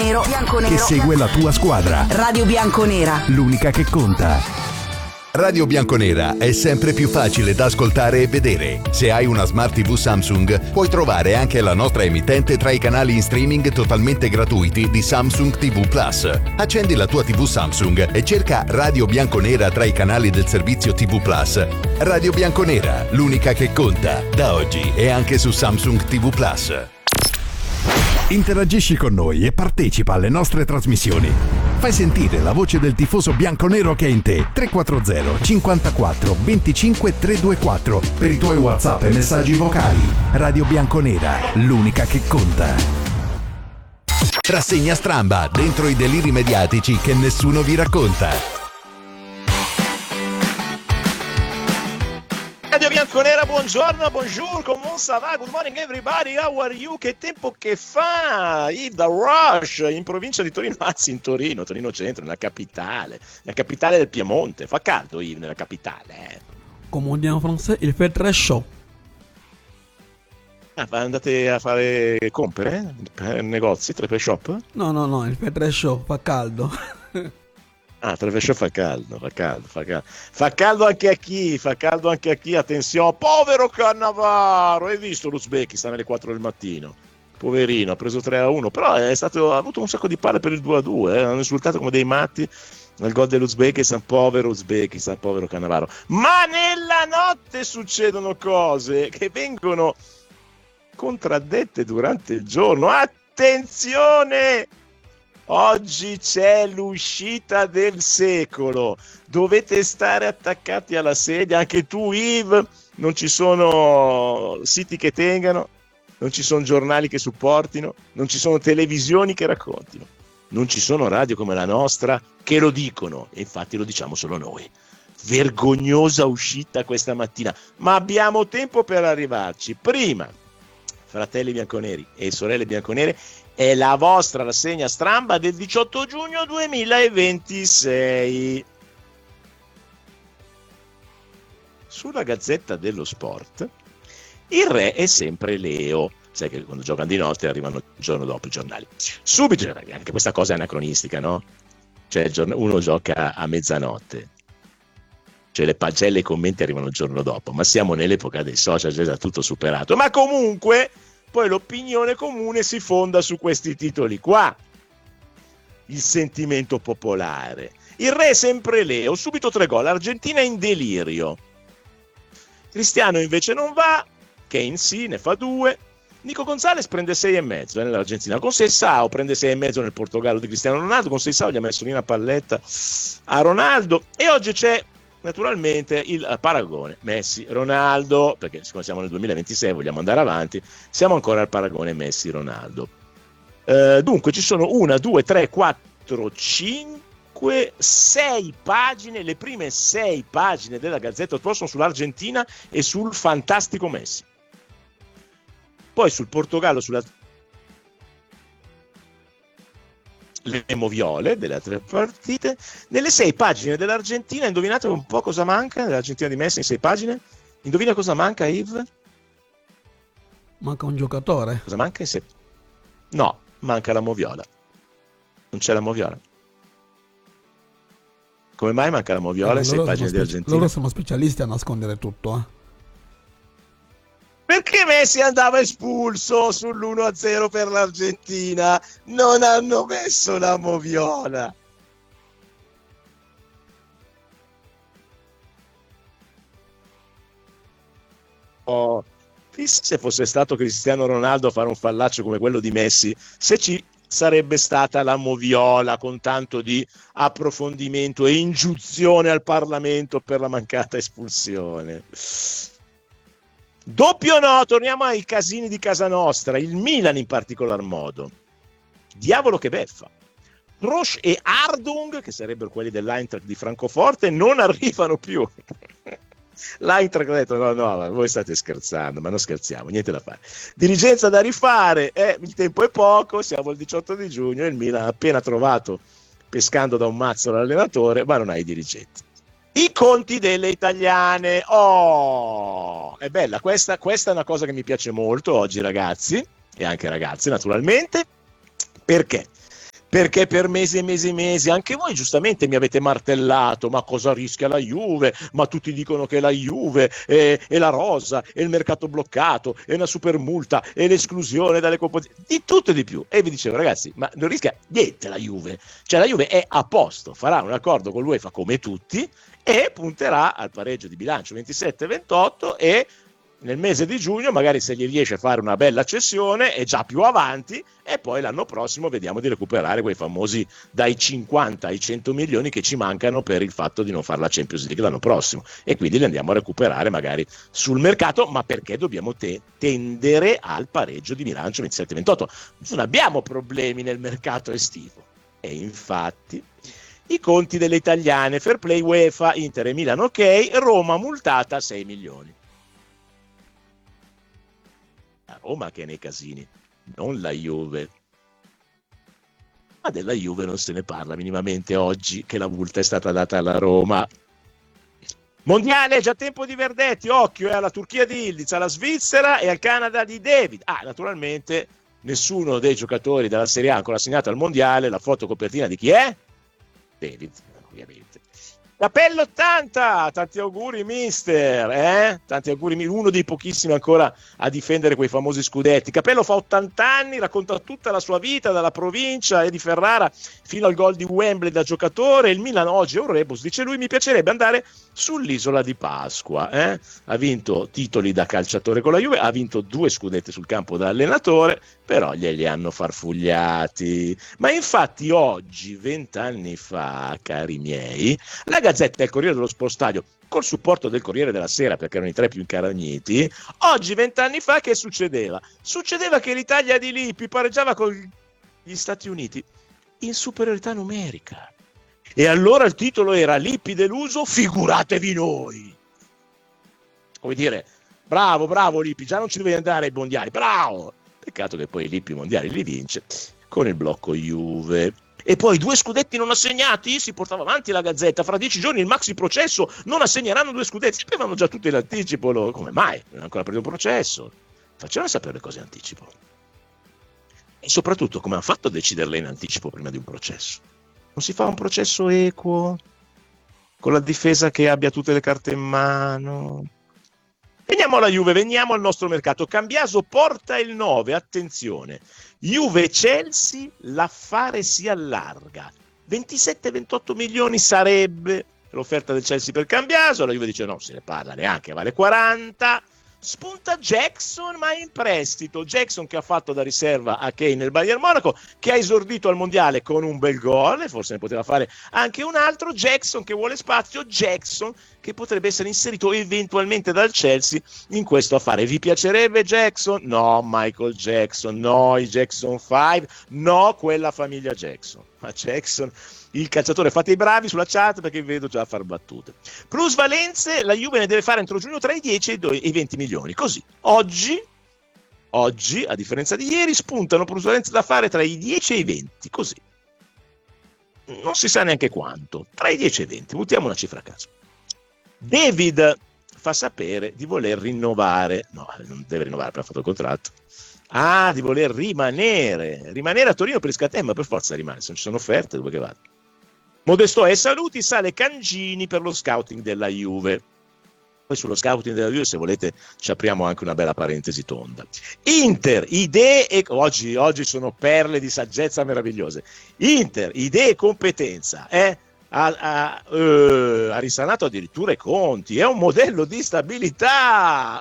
bianconero, che segue la tua squadra. Radio bianconera, l'unica che conta. Radio Bianconera è sempre più facile da ascoltare e vedere. Se hai una Smart TV Samsung, puoi trovare anche la nostra emittente tra i canali in streaming totalmente gratuiti di Samsung TV Plus. Accendi la tua TV Samsung e cerca Radio Bianconera tra i canali del servizio TV Plus. Radio Bianconera, l'unica che conta. Da oggi è anche su Samsung TV Plus. Interagisci con noi e partecipa alle nostre trasmissioni. Fai sentire la voce del tifoso bianconero che è in te. 340 54 25 324 per i tuoi WhatsApp e messaggi vocali. Radio Bianconera, l'unica che conta. Rassegna stramba dentro i deliri mediatici che nessuno vi racconta. Radio Bianconera, buongiorno, bonjour, comment ça va? Good morning everybody, how are you? Che tempo che fa? Yves da Rush, in provincia di Torino, anzi in Torino centro, nella capitale del Piemonte. Fa caldo, Yves, nella capitale. Come on dit en français, il fait très chaud. Andate a fare compere? Negozi, trepe shop? No, il fait très chaud, fa caldo. Trevescio fa caldo anche a chi, attenzione, povero Cannavaro, hai visto l'Uzbekistan alle 4 del mattino, poverino, ha preso 3-1, però ha avuto un sacco di palle per il 2-2, hanno insultato come dei matti nel gol dell'Uzbekistan, povero Cannavaro, ma nella notte succedono cose che vengono contraddette durante il giorno, attenzione! Oggi c'è l'uscita del secolo, dovete stare attaccati alla sedia, anche tu Yves, non ci sono siti che tengano, non ci sono giornali che supportino, non ci sono televisioni che raccontino, non ci sono radio come la nostra che lo dicono, e infatti lo diciamo solo noi. Vergognosa uscita questa mattina, ma abbiamo tempo per arrivarci. Prima, fratelli bianconeri e sorelle bianconere, è la vostra rassegna stramba del 18 giugno 2026. Sulla Gazzetta dello Sport, il re è sempre Leo. Sai che quando giocano di notte arrivano il giorno dopo i giornali. Subito, anche questa cosa è anacronistica, no? Cioè uno gioca a mezzanotte. Cioè le pagelle e i commenti arrivano il giorno dopo, ma siamo nell'epoca dei social, già tutto superato. Ma comunque poi l'opinione comune si fonda su questi titoli qua. Il sentimento popolare. Il re è sempre Leo, subito 3 gol, Argentina in delirio. Cristiano invece non va, Kane sì, ne fa 2. Nico Gonzalez prende 6,5 nell'Argentina, con Seisao prende 6,5 nel Portogallo di Cristiano Ronaldo, con Seisao gli ha messo lì una palletta a Ronaldo, e oggi c'è naturalmente il paragone Messi-Ronaldo, perché siccome siamo nel 2026 vogliamo andare avanti, siamo ancora al paragone Messi-Ronaldo. Dunque ci sono 1, 2, 3, 4, 5, 6 pagine, le prime 6 pagine della Gazzetta dello Sport sono sull'Argentina e sul fantastico Messi. Poi sul Portogallo, le moviole delle altre partite. Nelle 6 pagine dell'Argentina, indovinate un po' cosa manca dell'Argentina di Messi in 6 pagine? Indovina cosa manca, Yves? Manca un giocatore. Cosa manca in 6? No, manca la moviola. Non c'è la moviola. Come mai manca la moviola in 6 pagine dell'Argentina? Loro sono specialisti a nascondere tutto, Perché Messi andava espulso sull'1-0 per l'Argentina? Non hanno messo la moviola. Oh, se fosse stato Cristiano Ronaldo a fare un fallaccio come quello di Messi, se ci sarebbe stata la moviola con tanto di approfondimento e ingiunzione al Parlamento per la mancata espulsione. Doppio no, torniamo ai casini di casa nostra, il Milan in particolar modo. Diavolo che beffa. Roche e Ardung, che sarebbero quelli dell'Eintracht di Francoforte, non arrivano più. L'Eintracht ha detto no, voi state scherzando, ma non scherziamo, niente da fare. Dirigenza da rifare, il tempo è poco, siamo il 18 di giugno e il Milan ha appena trovato, pescando da un mazzo l'allenatore, ma non ha i dirigenti. I conti delle italiane. Oh, è bella questa è una cosa che mi piace molto oggi, ragazzi, e anche ragazze naturalmente. Perché? perché per mesi e mesi e mesi anche voi giustamente mi avete martellato, ma cosa rischia la Juve, ma tutti dicono che la Juve è la rosa, è il mercato bloccato, è una super multa, è l'esclusione dalle competizioni, di tutto e di più. E vi dicevo, ragazzi, ma non rischia niente la Juve, cioè la Juve è a posto, farà un accordo con l'UEFA come tutti e punterà al pareggio di bilancio 27-28 e nel mese di giugno magari se gli riesce a fare una bella cessione è già più avanti e poi l'anno prossimo vediamo di recuperare quei famosi dai 50 ai 100 milioni che ci mancano per il fatto di non fare la Champions League l'anno prossimo e quindi li andiamo a recuperare magari sul mercato, ma perché dobbiamo tendere al pareggio di bilancio 27-28. Non abbiamo problemi nel mercato estivo e infatti i conti delle italiane, fair play UEFA, Inter e Milan ok, Roma multata 6 milioni. La Roma che è nei casini, non la Juve. Ma della Juve non se ne parla minimamente oggi che la multa è stata data alla Roma. Mondiale, è già tempo di verdetti, occhio alla Turchia di Ildiz, alla Svizzera e al Canada di David. Naturalmente nessuno dei giocatori della Serie A ha ancora segnato al Mondiale, la foto copertina di chi è? David, ovviamente. Capello 80, tanti auguri mister, tanti auguri, uno dei pochissimi ancora a difendere quei famosi scudetti. Capello fa 80 anni, racconta tutta la sua vita dalla provincia e di Ferrara fino al gol di Wembley da giocatore. Il Milan oggi è un rebus, dice lui, mi piacerebbe andare sull'isola di Pasqua. Ha vinto titoli da calciatore con la Juve, ha vinto 2 scudetti sul campo da allenatore, però glieli hanno farfugliati. Ma infatti oggi, 20 anni fa, cari miei, la Gazzetta e il Corriere dello Sport Stadio, col supporto del Corriere della Sera, perché erano i 3 più incarniti, oggi 20 anni fa che succedeva? Succedeva che l'Italia di Lippi pareggiava con gli Stati Uniti in superiorità numerica. E allora il titolo era Lippi deluso, figuratevi noi. Come dire, bravo Lippi, già non ci dovevi andare ai mondiali, bravo! Peccato che poi Lippi i mondiali li vince con il blocco Juve. E poi 2 scudetti non assegnati, si portava avanti la Gazzetta, fra 10 giorni il maxi processo, non assegneranno 2 scudetti, sapevano già tutti l'anticipo, come mai? Non è ancora preso un processo, facevano sapere le cose in anticipo. E soprattutto come hanno fatto a deciderle in anticipo prima di un processo? Non si fa un processo equo, con la difesa che abbia tutte le carte in mano? Veniamo alla Juve, veniamo al nostro mercato. Cambiaso porta il 9, attenzione. Juve-Chelsea, l'affare si allarga. 27-28 milioni sarebbe l'offerta del Chelsea per Cambiaso. La Juve dice no, se ne parla neanche, vale 40. Spunta Jackson, ma in prestito. Jackson che ha fatto da riserva a Kane nel Bayern Monaco, che ha esordito al mondiale con un bel gol, e forse ne poteva fare anche un altro. Jackson che vuole spazio, Jackson che potrebbe essere inserito eventualmente dal Chelsea in questo affare. Vi piacerebbe Jackson? No, Michael Jackson, no, i Jackson 5, no, quella famiglia Jackson. Ma Jackson, il calciatore, fate i bravi sulla chat perché vi vedo già far battute. Plusvalenze, la Juve ne deve fare entro giugno tra i 10 e i 20 milioni. Così, oggi, a differenza di ieri, spuntano plusvalenze da fare tra i 10 e i 20. Così. Non si sa neanche quanto. Tra i 10 e i 20. Buttiamo una cifra a caso. David fa sapere di voler rinnovare. No, non deve rinnovare, appena fatto il contratto. Di voler rimanere a Torino per riscattare, ma per forza rimane, se non ci sono offerte, dove che vado? Modesto e saluti, sale Cangini per lo scouting della Juve. Poi sullo scouting della Juve, se volete, ci apriamo anche una bella parentesi tonda. Inter, idee e... Oggi sono perle di saggezza meravigliose. Inter, idee e competenza, ha risanato addirittura i conti, è un modello di stabilità.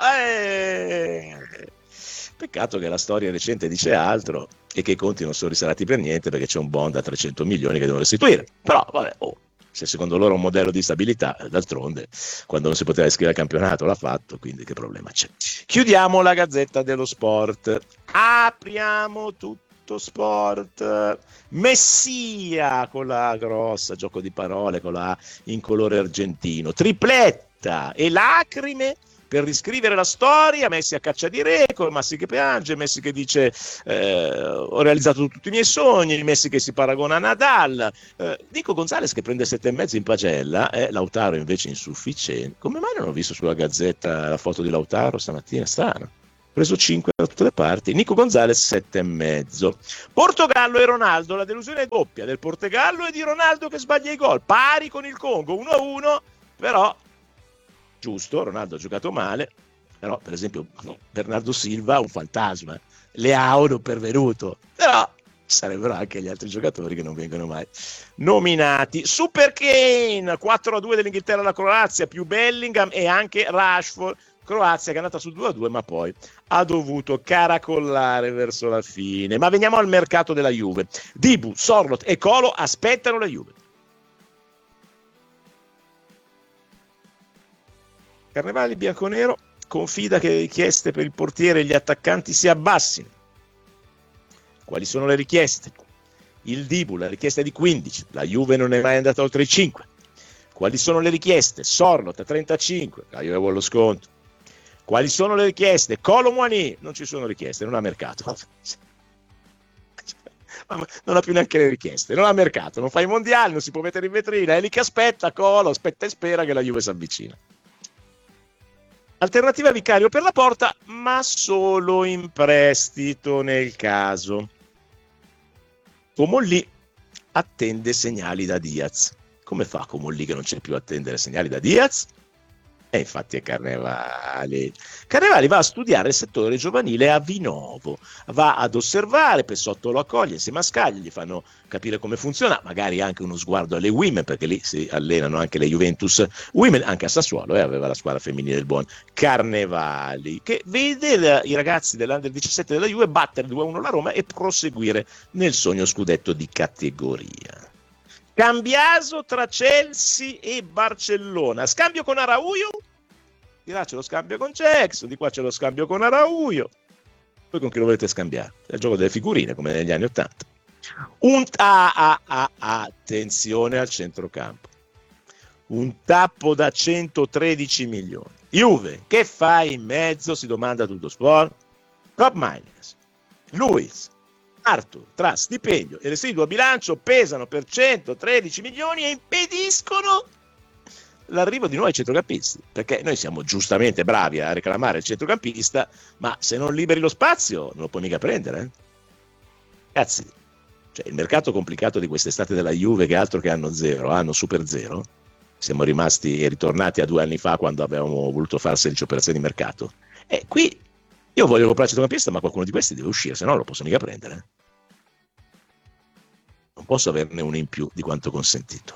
Peccato che la storia recente dice altro e che i conti non sono risanati per niente perché c'è un bond a 300 milioni che devono restituire. Però, vabbè, se secondo loro è un modello di stabilità, d'altronde, quando non si poteva iscrivere al campionato l'ha fatto, quindi che problema c'è? Chiudiamo la Gazzetta dello Sport. Apriamo tutto sport. Messia con la grossa, gioco di parole, con la A in colore argentino. Tripletta e lacrime per riscrivere la storia. Messi a caccia di record, Messi che piange, Messi che dice ho realizzato tutti i miei sogni, Messi che si paragona a Nadal, Nico Gonzalez che prende 7,5 in pagella, Lautaro invece insufficiente. Come mai non ho visto sulla Gazzetta la foto di Lautaro stamattina? Strano. preso 5 da tutte le parti. Nico Gonzalez 7,5. Portogallo e Ronaldo, la delusione è doppia del Portogallo e di Ronaldo che sbaglia i gol, pari con il Congo 1-1, però giusto, Ronaldo ha giocato male, però per esempio Bernardo Silva un fantasma, Leao non pervenuto, però ci sarebbero anche gli altri giocatori che non vengono mai nominati. Super Kane 4-2 dell'Inghilterra alla Croazia, più Bellingham e anche Rashford. Croazia che è andata sul 2-2 ma poi ha dovuto caracollare verso la fine. Ma veniamo al mercato della Juve. Dibu, Sorloth e Colo aspettano la Juve. Carnevali bianconero confida che le richieste per il portiere e gli attaccanti si abbassino. Quali sono le richieste? Il Dibu, la richiesta è di 15, la Juve non è mai andata oltre i 5. Quali sono le richieste? Sorloth a 35, la Juve vuole lo sconto. Quali sono le richieste? Kolo Muani, non ci sono richieste, non ha mercato. Non ha più neanche le richieste, non ha mercato, non fa i mondiali, non si può mettere in vetrina, è lì che aspetta, Kolo, aspetta e spera che la Juve si avvicina. Alternativa Vicario per la Porta, ma solo in prestito nel caso. Comolli attende segnali da Diaz. Come fa Comolli che non c'è più a attendere segnali da Diaz? E infatti è Carnevali. Carnevali va a studiare il settore giovanile a Vinovo, va ad osservare, Pessotto lo accoglie insieme a Scaglia, gli fanno capire come funziona, magari anche uno sguardo alle women, perché lì si allenano anche le Juventus women, anche a Sassuolo aveva la squadra femminile del buon Carnevali, che vede i ragazzi dell'Under 17 della Juve battere 2-1 la Roma e proseguire nel sogno scudetto di categoria. Cambiaso tra Chelsea e Barcellona, scambio con Araujo, di là c'è lo scambio con Jackson, di qua c'è lo scambio con Araujo, poi con chi lo volete scambiare? È il gioco delle figurine come negli anni 80. Attenzione al centrocampo, un tappo da 113 milioni. Juve, che fai in mezzo? Si domanda tutto sport. Rob Miners, Luis, Arthur, tra stipendio e residuo a bilancio pesano per 113 milioni e impediscono l'arrivo di nuovi centrocampisti, perché noi siamo giustamente bravi a reclamare il centrocampista, ma se non liberi lo spazio non lo puoi mica prendere. Cazzi, cioè il mercato complicato di quest'estate della Juve, che altro che hanno zero, hanno super zero, siamo rimasti e ritornati a 2 anni fa quando avevamo voluto fare 16 operazioni di mercato, e qui io voglio comprare il centrocampista, ma qualcuno di questi deve uscire, se no non lo posso mica prendere. Non posso averne uno in più di quanto consentito.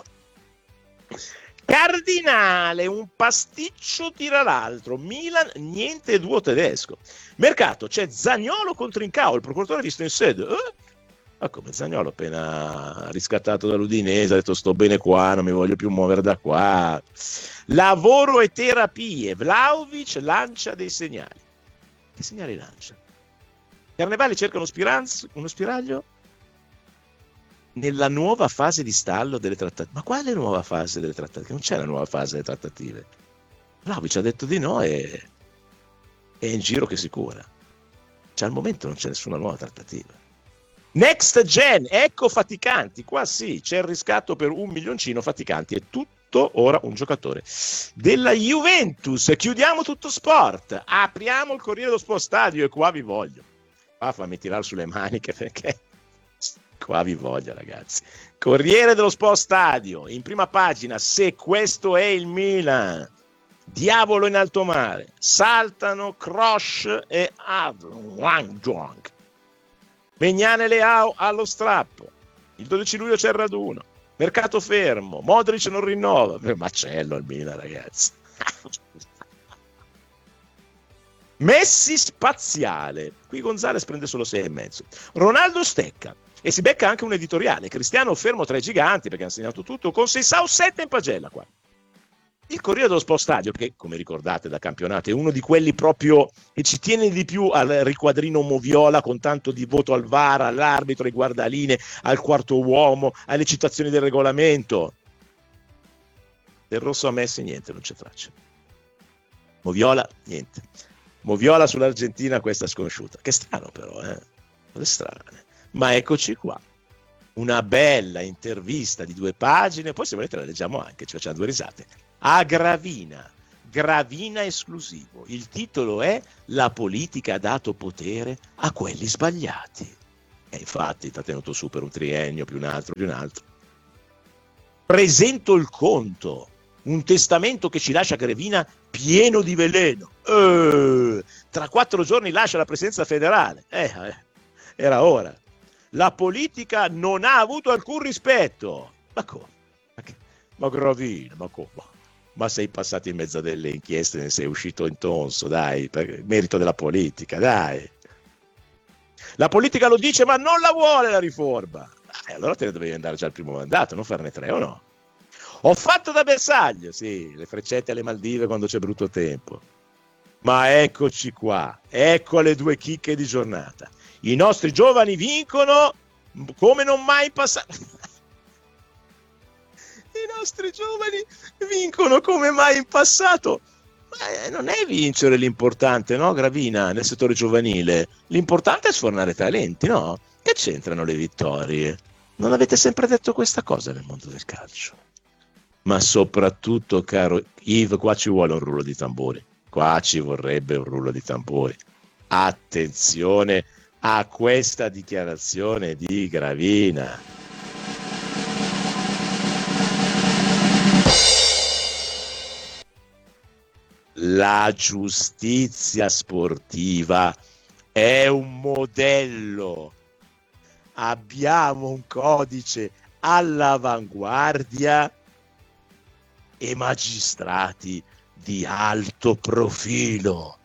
Cardinale, un pasticcio tira l'altro. Milan, niente duo tedesco. Mercato, c'è Zaniolo con Trincao, il procuratore visto in sede. Ma come Zaniolo appena riscattato dall'Udinese ha detto sto bene qua, non mi voglio più muovere da qua. Lavoro e terapie, Vlahovic lancia dei segnali. Che segnali lancia? Carnevali cerca uno spiraglio nella nuova fase di stallo delle trattative. Ma quale nuova fase delle trattative? Non c'è la nuova fase delle trattative. Vlahovic ha detto di no e è in giro che si cura. Cioè al momento non c'è nessuna nuova trattativa. Next Gen, ecco Faticanti, qua sì, c'è il riscatto per 1 milioncino Faticanti, è tutto ora un giocatore della Juventus. Chiudiamo tutto sport, apriamo il Corriere dello Sport Stadio e qua vi voglio. Qua fammi tirare sulle maniche perché qua vi voglio ragazzi. Corriere dello Sport Stadio, in prima pagina, se questo è il Milan, diavolo in alto mare, saltano Kroos e Wang Zhuang. Megnane Leao allo strappo, il 12 luglio c'è il raduno, mercato fermo, Modric non rinnova, macello al Milan ragazzi. Messi spaziale, qui Gonzalez prende solo 6,5, Ronaldo stecca e si becca anche un editoriale, Cristiano fermo tra i giganti perché ha segnato tutto, con Seisao 7 in pagella qua. Il Corriere dello Sport Stadio, che come ricordate da campionato è uno di quelli proprio che ci tiene di più al riquadrino Moviola, con tanto di voto al VAR, all'arbitro, ai guardaline, al quarto uomo, alle citazioni del regolamento. Del rosso a Messi niente, non c'è traccia. Moviola niente. Moviola sull'Argentina, questa sconosciuta. Che strano però, cose strane. Ma eccoci qua. Una bella intervista di 2 pagine, poi se volete la leggiamo anche, ci facciamo 2 risate. A Gravina, Gravina esclusivo. Il titolo è La politica ha dato potere a quelli sbagliati. E infatti t'ha tenuto su per un triennio, più un altro. Presento il conto, un testamento che ci lascia Gravina pieno di veleno. Tra 4 giorni lascia la presidenza federale. Era ora. La politica non ha avuto alcun rispetto. Ma come? Ma Gravina, ma come? Ma sei passato in mezzo a delle inchieste, ne sei uscito intonso, dai, per merito della politica, dai. La politica lo dice, ma non la vuole la riforma. Allora te ne dovevi andare già al primo mandato, non farne 3 o no? Ho fatto da bersaglio, sì, le freccette alle Maldive quando c'è brutto tempo. Ma eccoci qua, ecco le 2 chicche di giornata. I nostri giovani vincono come non mai in passato. I nostri giovani vincono come mai in passato. Non è vincere l'importante, no, Gravina, nel settore giovanile. L'importante è sfornare talenti, no? Che c'entrano le vittorie? Non avete sempre detto questa cosa nel mondo del calcio? Ma soprattutto, caro Yves, qua ci vuole un rullo di tamburi. Qua ci vorrebbe un rullo di tamburi. Attenzione a questa dichiarazione di Gravina. La giustizia sportiva è un modello. Abbiamo un codice all'avanguardia e magistrati di alto profilo.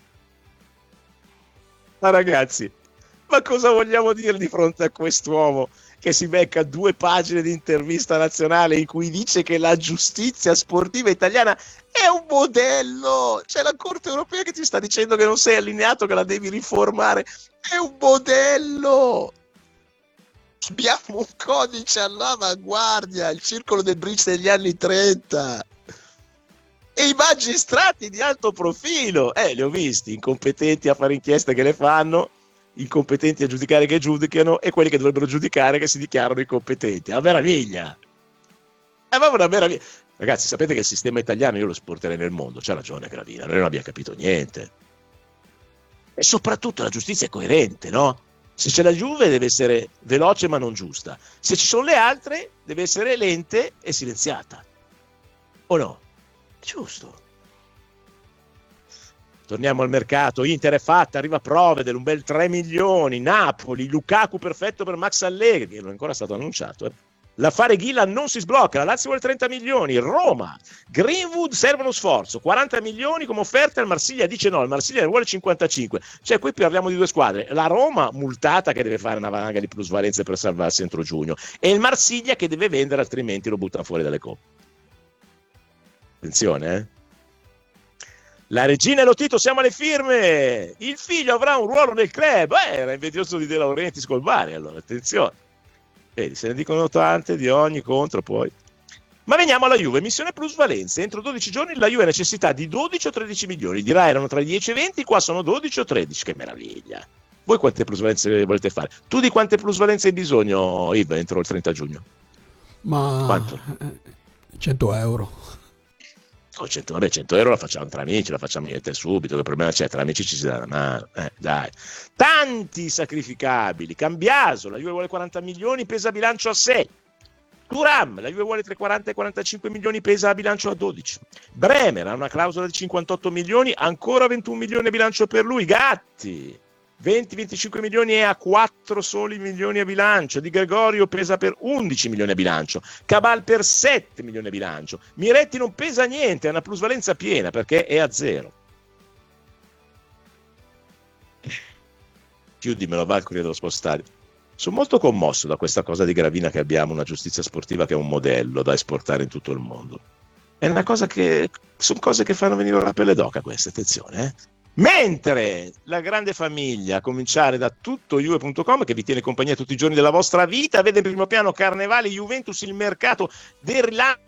Ma ragazzi, ma cosa vogliamo dire di fronte a quest'uomo che si becca 2 pagine di intervista nazionale in cui dice che la giustizia sportiva italiana è un modello? C'è la Corte Europea che ti sta dicendo che non sei allineato, che la devi riformare. È un modello. Abbiamo un codice all'avanguardia, il circolo del bridge degli anni 30. E i magistrati di alto profilo, li ho visti, incompetenti a fare inchieste che le fanno, incompetenti a giudicare che giudicano, e quelli che dovrebbero giudicare che si dichiarano incompetenti. Una meraviglia. È proprio una meraviglia. Ragazzi, sapete che il sistema italiano io lo esporterei nel mondo. C'ha ragione Gravina, noi non abbiamo capito niente. E soprattutto la giustizia è coerente, no? Se c'è la Juve deve essere veloce ma non giusta. Se ci sono le altre deve essere lente e silenziata. O no? Giusto. Torniamo al mercato. Inter è fatta, arriva Provedel, un bel 3 milioni. Napoli, Lukaku perfetto per Max Allegri, che non è ancora stato annunciato. L'affare Ghilan non si sblocca, la Lazio vuole 30 milioni. Roma, Greenwood serve uno sforzo, 40 milioni come offerta. Il Marsiglia dice no, il Marsiglia ne vuole 55. Cioè qui parliamo di 2 squadre: la Roma multata che deve fare una valanga di plusvalenze per salvarsi entro giugno, e il Marsiglia che deve vendere, altrimenti lo buttano fuori dalle coppe. Attenzione, La regina e lo Tito, siamo alle firme. Il figlio avrà un ruolo nel club. Era invidioso di De Laurentiis col Bari, allora attenzione. Vedi, se ne dicono tante di ogni contro poi. Ma veniamo alla Juve, missione plusvalenze. Entro 12 giorni la Juve ha necessità di 12 o 13 milioni. Di là erano tra i 10 e 20, qua sono 12 o 13. Che meraviglia. Voi quante plusvalenze volete fare? Tu di quante plusvalenze hai bisogno, Yves, entro il 30 giugno? Ma quanto? 100 euro. 100 euro la facciamo tra amici, la facciamo niente subito, che problema c'è? Tra amici ci si dà la mano, dai. Tanti sacrificabili. Cambiaso, la Juve vuole 40 milioni, pesa a bilancio a 6. Thuram, la Juve vuole tra 40 e 45 milioni, pesa a bilancio a 12. Bremer ha una clausola di 58 milioni, ancora 21 milioni a bilancio per lui. Gatti, 20-25 milioni e a 4 soli milioni a bilancio. Di Gregorio pesa per 11 milioni a bilancio. Cabal per 7 milioni a bilancio. Miretti non pesa niente, ha una plusvalenza piena perché è a 0. Chiudimelo, Valkyrie dello Spostadio. Sono molto commosso da questa cosa di Gravina, che abbiamo una giustizia sportiva che è un modello da esportare in tutto il mondo. È una cosa che... sono cose che fanno venire la pelle d'oca queste, attenzione, Mentre la grande famiglia, a cominciare da tutto Juve.com, che vi tiene compagnia tutti i giorni della vostra vita, vede in primo piano Carnevale Juventus, il mercato del rilancio,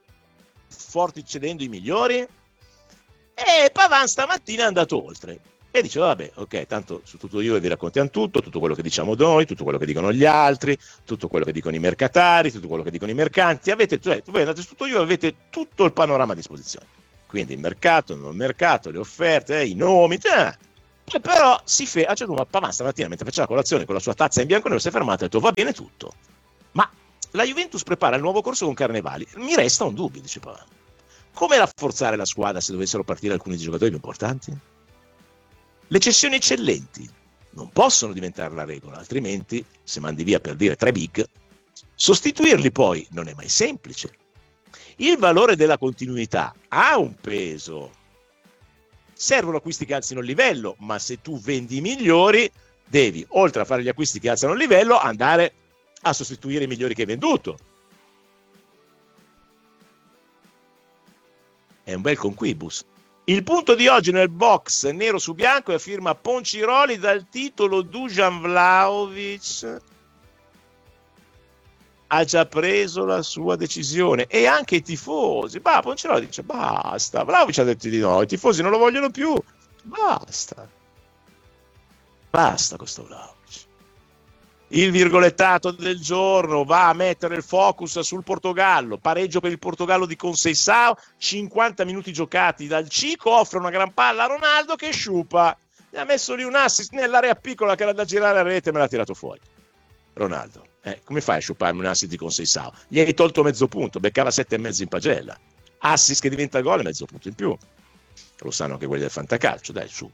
forti cedendo i migliori, e Pavard stamattina è andato oltre. E dice, vabbè, ok, tanto su Tutto Juve vi raccontiamo tutto quello che diciamo noi, tutto quello che dicono gli altri, tutto quello che dicono i mercatari, tutto quello che dicono i mercanti. Voi andate su Tutto Juve, avete tutto il panorama a disposizione. Quindi il mercato, il non mercato, le offerte, i nomi, Poi però a un certo punto, Paván stamattina, mentre faceva colazione con la sua tazza in bianco nero, si è fermato e ha detto, va bene tutto. Ma la Juventus prepara il nuovo corso con Carnevali. Mi resta un dubbio, dice Paván. Come rafforzare la squadra se dovessero partire alcuni giocatori più importanti? Le cessioni eccellenti non possono diventare la regola, altrimenti, se mandi via per dire 3 big, sostituirli poi non è mai semplice. Il valore della continuità ha un peso. Servono acquisti che alzino il livello, ma se tu vendi i migliori, devi, oltre a fare gli acquisti che alzano il livello, andare a sostituire i migliori che hai venduto. È un bel conquibus. Il punto di oggi nel box nero su bianco è a firma Ponciroli dal titolo Dusan Vlahovic ha già preso la sua decisione e anche i tifosi. Ponciroli dice basta, Vlahovic ha detto di no, i tifosi non lo vogliono più, basta questo Vlahovic. Il virgolettato del giorno va a mettere il focus sul Portogallo, pareggio per il Portogallo di Conceição, 50 minuti giocati dal Cico, offre una gran palla a Ronaldo che sciupa, gli ha messo lì un assist nell'area piccola che era da girare a rete e me l'ha tirato fuori. Ronaldo, come fai a sciuparmi un assist di Conceição? Gli hai tolto mezzo punto, beccava 7,5 in pagella, assist che diventa gol e mezzo punto in più, lo sanno anche quelli del fantacalcio, dai su,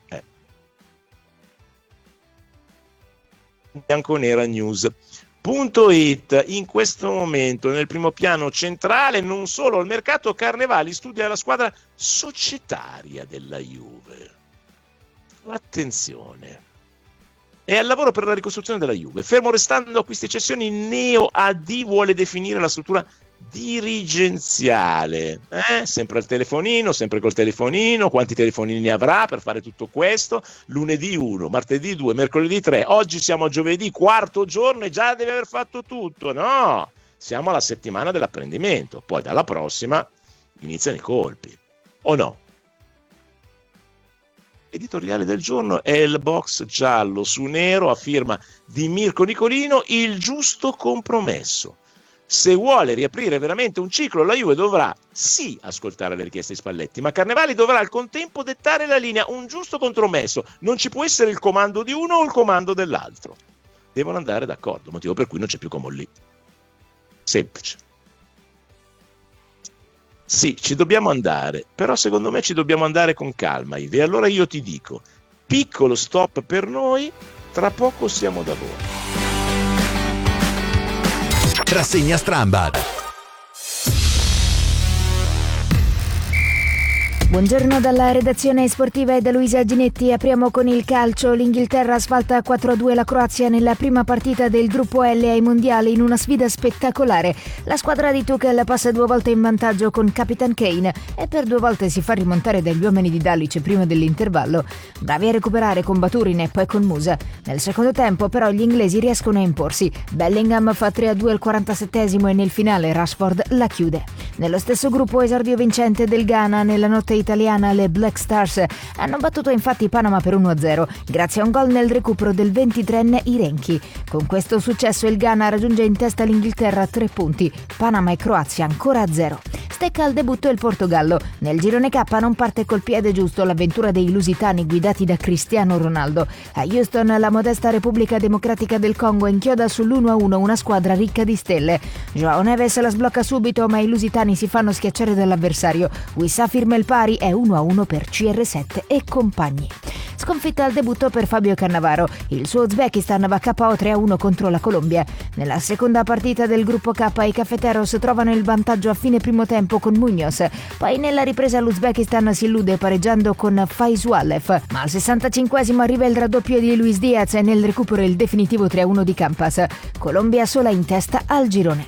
Bianconera News.it. In questo momento nel primo piano centrale non solo il mercato, Carnevali studia la squadra societaria della Juve. Attenzione, è al lavoro per la ricostruzione della Juve, fermo restando acquisti e cessioni. Neo AD vuole definire la struttura dirigenziale, sempre al telefonino, sempre col telefonino. Quanti telefonini avrà per fare tutto questo? Lunedì 1, martedì 2, mercoledì 3, oggi siamo a giovedì, quarto giorno e già deve aver fatto tutto. No, siamo alla settimana dell'apprendimento, poi dalla prossima iniziano i colpi, o no? Editoriale del giorno è il box giallo su nero a firma di Mirko Nicolino, il giusto compromesso. Se vuole riaprire veramente un ciclo, la Juve dovrà sì ascoltare le richieste di Spalletti, ma Carnevali dovrà al contempo dettare la linea, un giusto compromesso. Non ci può essere il comando di uno o il comando dell'altro. Devono andare d'accordo, motivo per cui non c'è più Comolli. Semplice. Sì, ci dobbiamo andare, però secondo me ci dobbiamo andare con calma, Ive. E allora io ti dico, piccolo stop per noi, tra poco siamo da voi. Rassegna Strambad. Buongiorno dalla redazione sportiva e da Luisa Ginetti. Apriamo con il calcio. L'Inghilterra sfalta 4-2 la Croazia nella prima partita del gruppo L ai mondiali in una sfida spettacolare. La squadra di Tuchel passa 2 volte in vantaggio con Capitan Kane e per 2 volte si fa rimontare dagli uomini di Dalic prima dell'intervallo. Bravi a recuperare con Baturin e poi con Musa. Nel secondo tempo però gli inglesi riescono a imporsi. Bellingham fa 3-2 al 47esimo e nel finale Rashford la chiude. Nello stesso gruppo esordio vincente del Ghana nella notte italiana, le Black Stars hanno battuto infatti Panama per 1-0 grazie a un gol nel recupero del 23enne Irenchi. Con questo successo il Ghana raggiunge in testa l'Inghilterra a 3 punti, Panama e Croazia ancora a 0. Stecca al debutto il Portogallo. Nel girone K non parte col piede giusto l'avventura dei lusitani guidati da Cristiano Ronaldo. A Houston la modesta Repubblica Democratica del Congo inchioda sull'1-1 una squadra ricca di stelle. João Neves la sblocca subito ma i lusitani si fanno schiacciare dall'avversario. Wissa firma il pari, è 1-1 per CR7 e compagni. Sconfitta al debutto per Fabio Cannavaro. Il suo Uzbekistan va KO 3-1 contro la Colombia. Nella seconda partita del gruppo K i Cafeteros trovano il vantaggio a fine primo tempo con Muñoz. Poi nella ripresa l'Uzbekistan si illude pareggiando con Faizualev, ma al 65esimo arriva il raddoppio di Luis Diaz e nel recupero il definitivo 3-1 di Campas. Colombia sola in testa al girone.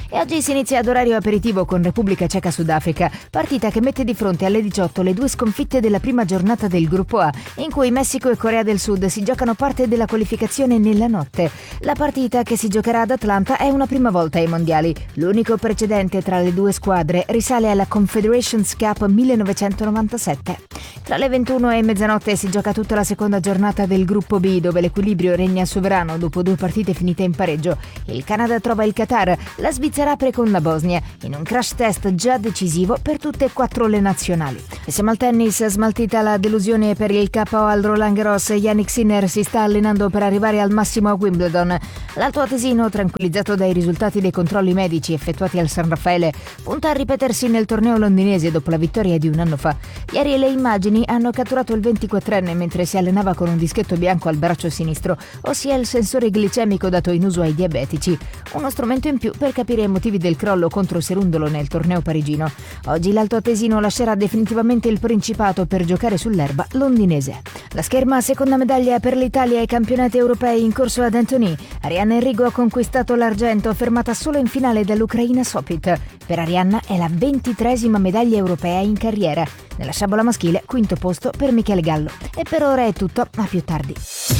E oggi si inizia ad orario aperitivo con Repubblica Ceca-Sudafrica, partita che mette di fronte alle 18 le due sconfitte della prima giornata del gruppo A, in cui Messico e Corea del Sud si giocano parte della qualificazione nella notte. La partita, che si giocherà ad Atlanta, è una prima volta ai mondiali. L'unico precedente tra le due squadre risale alla Confederations Cup 1997. Tra le 21 e mezzanotte si gioca tutta la seconda giornata del gruppo B, dove l'equilibrio regna sovrano dopo 2 partite finite in pareggio. Il Canada trova il Qatar, la Svizzera apre con la Bosnia, in un crash test già decisivo per tutte e 4 le nazionali. E siamo al tennis, smaltita la delusione per il KO al Roland Garros, Jannik Sinner si sta allenando per arrivare al massimo a Wimbledon. L'alto atesino, tranquillizzato dai risultati dei controlli medici effettuati al San Raffaele, punta a ripetersi nel torneo londinese dopo la vittoria di un anno fa. Ieri le immagini hanno catturato il 24enne mentre si allenava con un dischetto bianco al braccio sinistro, ossia il sensore glicemico dato in uso ai diabetici. Uno strumento in più per capire i motivi del crollo contro Serundolo nel torneo parigino. Oggi l'alto atesino lascerà definitivamente il Principato per giocare sull'erba londinese. La scherma seconda medaglia per l'Italia ai campionati europei in corso ad Antony. Arianna Enrico ha conquistato l'argento, fermata solo in finale dall'Ucraina Sopit. Per Arianna è la 23esima medaglia europea in carriera. Nella sciabola maschile, quinto posto per Michele Gallo. E per ora è tutto, a più tardi.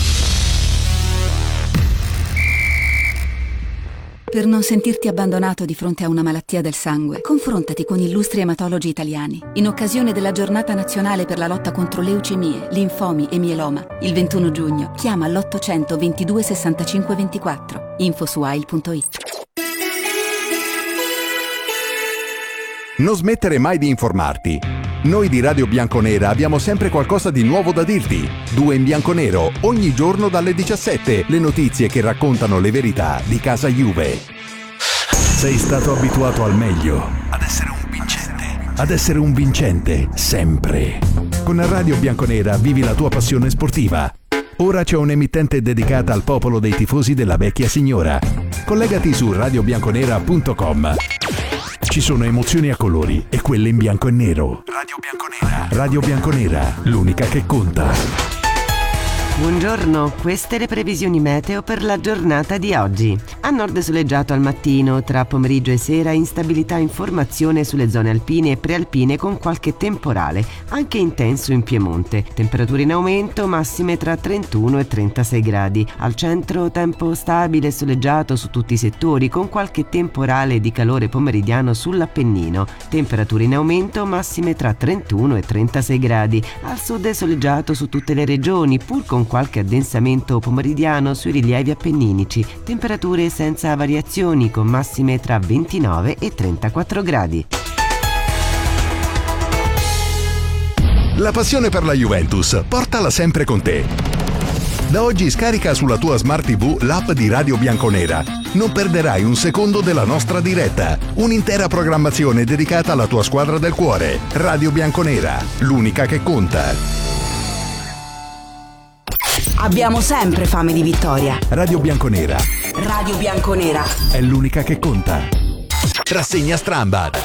Per non sentirti abbandonato di fronte a una malattia del sangue, confrontati con illustri ematologi italiani. In occasione della Giornata Nazionale per la lotta contro leucemie, linfomi e mieloma, il 21 giugno, chiama l'800 22 65 24. Info su AIL.it. Non smettere mai di informarti. Noi di Radio Bianconera abbiamo sempre qualcosa di nuovo da dirti. 2 in bianco nero, ogni giorno dalle 17, le notizie che raccontano le verità di casa Juve. Sei stato abituato al meglio, ad essere un vincente. Ad essere un vincente, sempre. Con Radio Bianconera vivi la tua passione sportiva. Ora c'è un'emittente dedicata al popolo dei tifosi della vecchia signora. Collegati su radiobianconera.com. Ci sono emozioni a colori e quelle in bianco e nero. Radio Bianconera. Radio Bianconera, l'unica che conta. Buongiorno, queste le previsioni meteo per la giornata di oggi. A nord soleggiato al mattino, tra pomeriggio e sera instabilità in formazione sulle zone alpine e prealpine con qualche temporale, anche intenso in Piemonte. Temperature in aumento, massime tra 31 e 36 gradi. Al centro tempo stabile e soleggiato su tutti i settori con qualche temporale di calore pomeridiano sull'Appennino. Temperature in aumento, massime tra 31 e 36 gradi. Al sud soleggiato su tutte le regioni, pur con qualche addensamento pomeridiano sui rilievi appenninici, temperature senza variazioni con massime tra 29 e 34 gradi. La passione per la Juventus, portala sempre con te. Da oggi scarica sulla tua Smart TV l'app di Radio Bianconera. Non perderai un secondo della nostra diretta. Un'intera programmazione dedicata alla tua squadra del cuore. Radio Bianconera, l'unica che conta. Abbiamo sempre fame di vittoria. Radio Bianconera Radio Bianconera è l'unica che conta. Rassegna Strambad.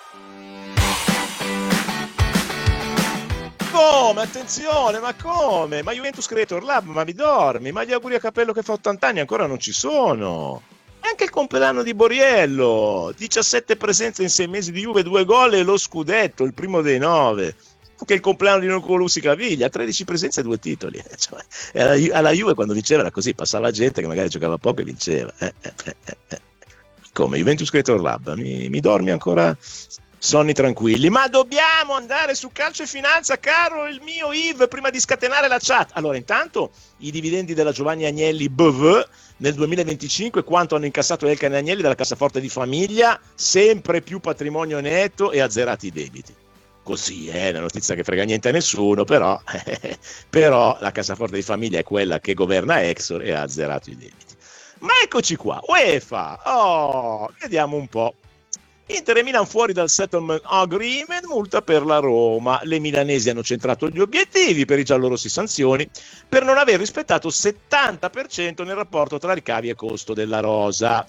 Come? Attenzione, ma come? Ma Juventus Creator Lab, ma mi dormi? Ma gli auguri a Capello che fa 80 anni ancora non ci sono. Anche il compleanno di Borriello, 17 presenze in 6 mesi di Juve, 2 gol e lo scudetto, il primo dei 9. Anche il compleanno di Nicolussi Caviglia, 13 presenze e 2 titoli. Cioè, alla Juve quando vinceva era così, passava gente che magari giocava poco e vinceva. Come Juventus Creator Lab, mi dormi ancora sonni tranquilli. Ma dobbiamo andare su Calcio e Finanza, caro il mio Yves, prima di scatenare la chat. Allora, intanto i dividendi della Giovanni Agnelli BV nel 2025, quanto hanno incassato Elkann e Agnelli dalla cassaforte di famiglia, sempre più patrimonio netto e azzerati i debiti. Così è una notizia che frega niente a nessuno, però la cassaforte di famiglia è quella che governa Exor e ha azzerato i debiti. Ma eccoci qua, UEFA, vediamo un po'. Inter e Milan fuori dal settlement agreement, multa per la Roma. Le milanesi hanno centrato gli obiettivi, per i giallorossi sanzioni per non aver rispettato il 70% nel rapporto tra ricavi e costo della rosa.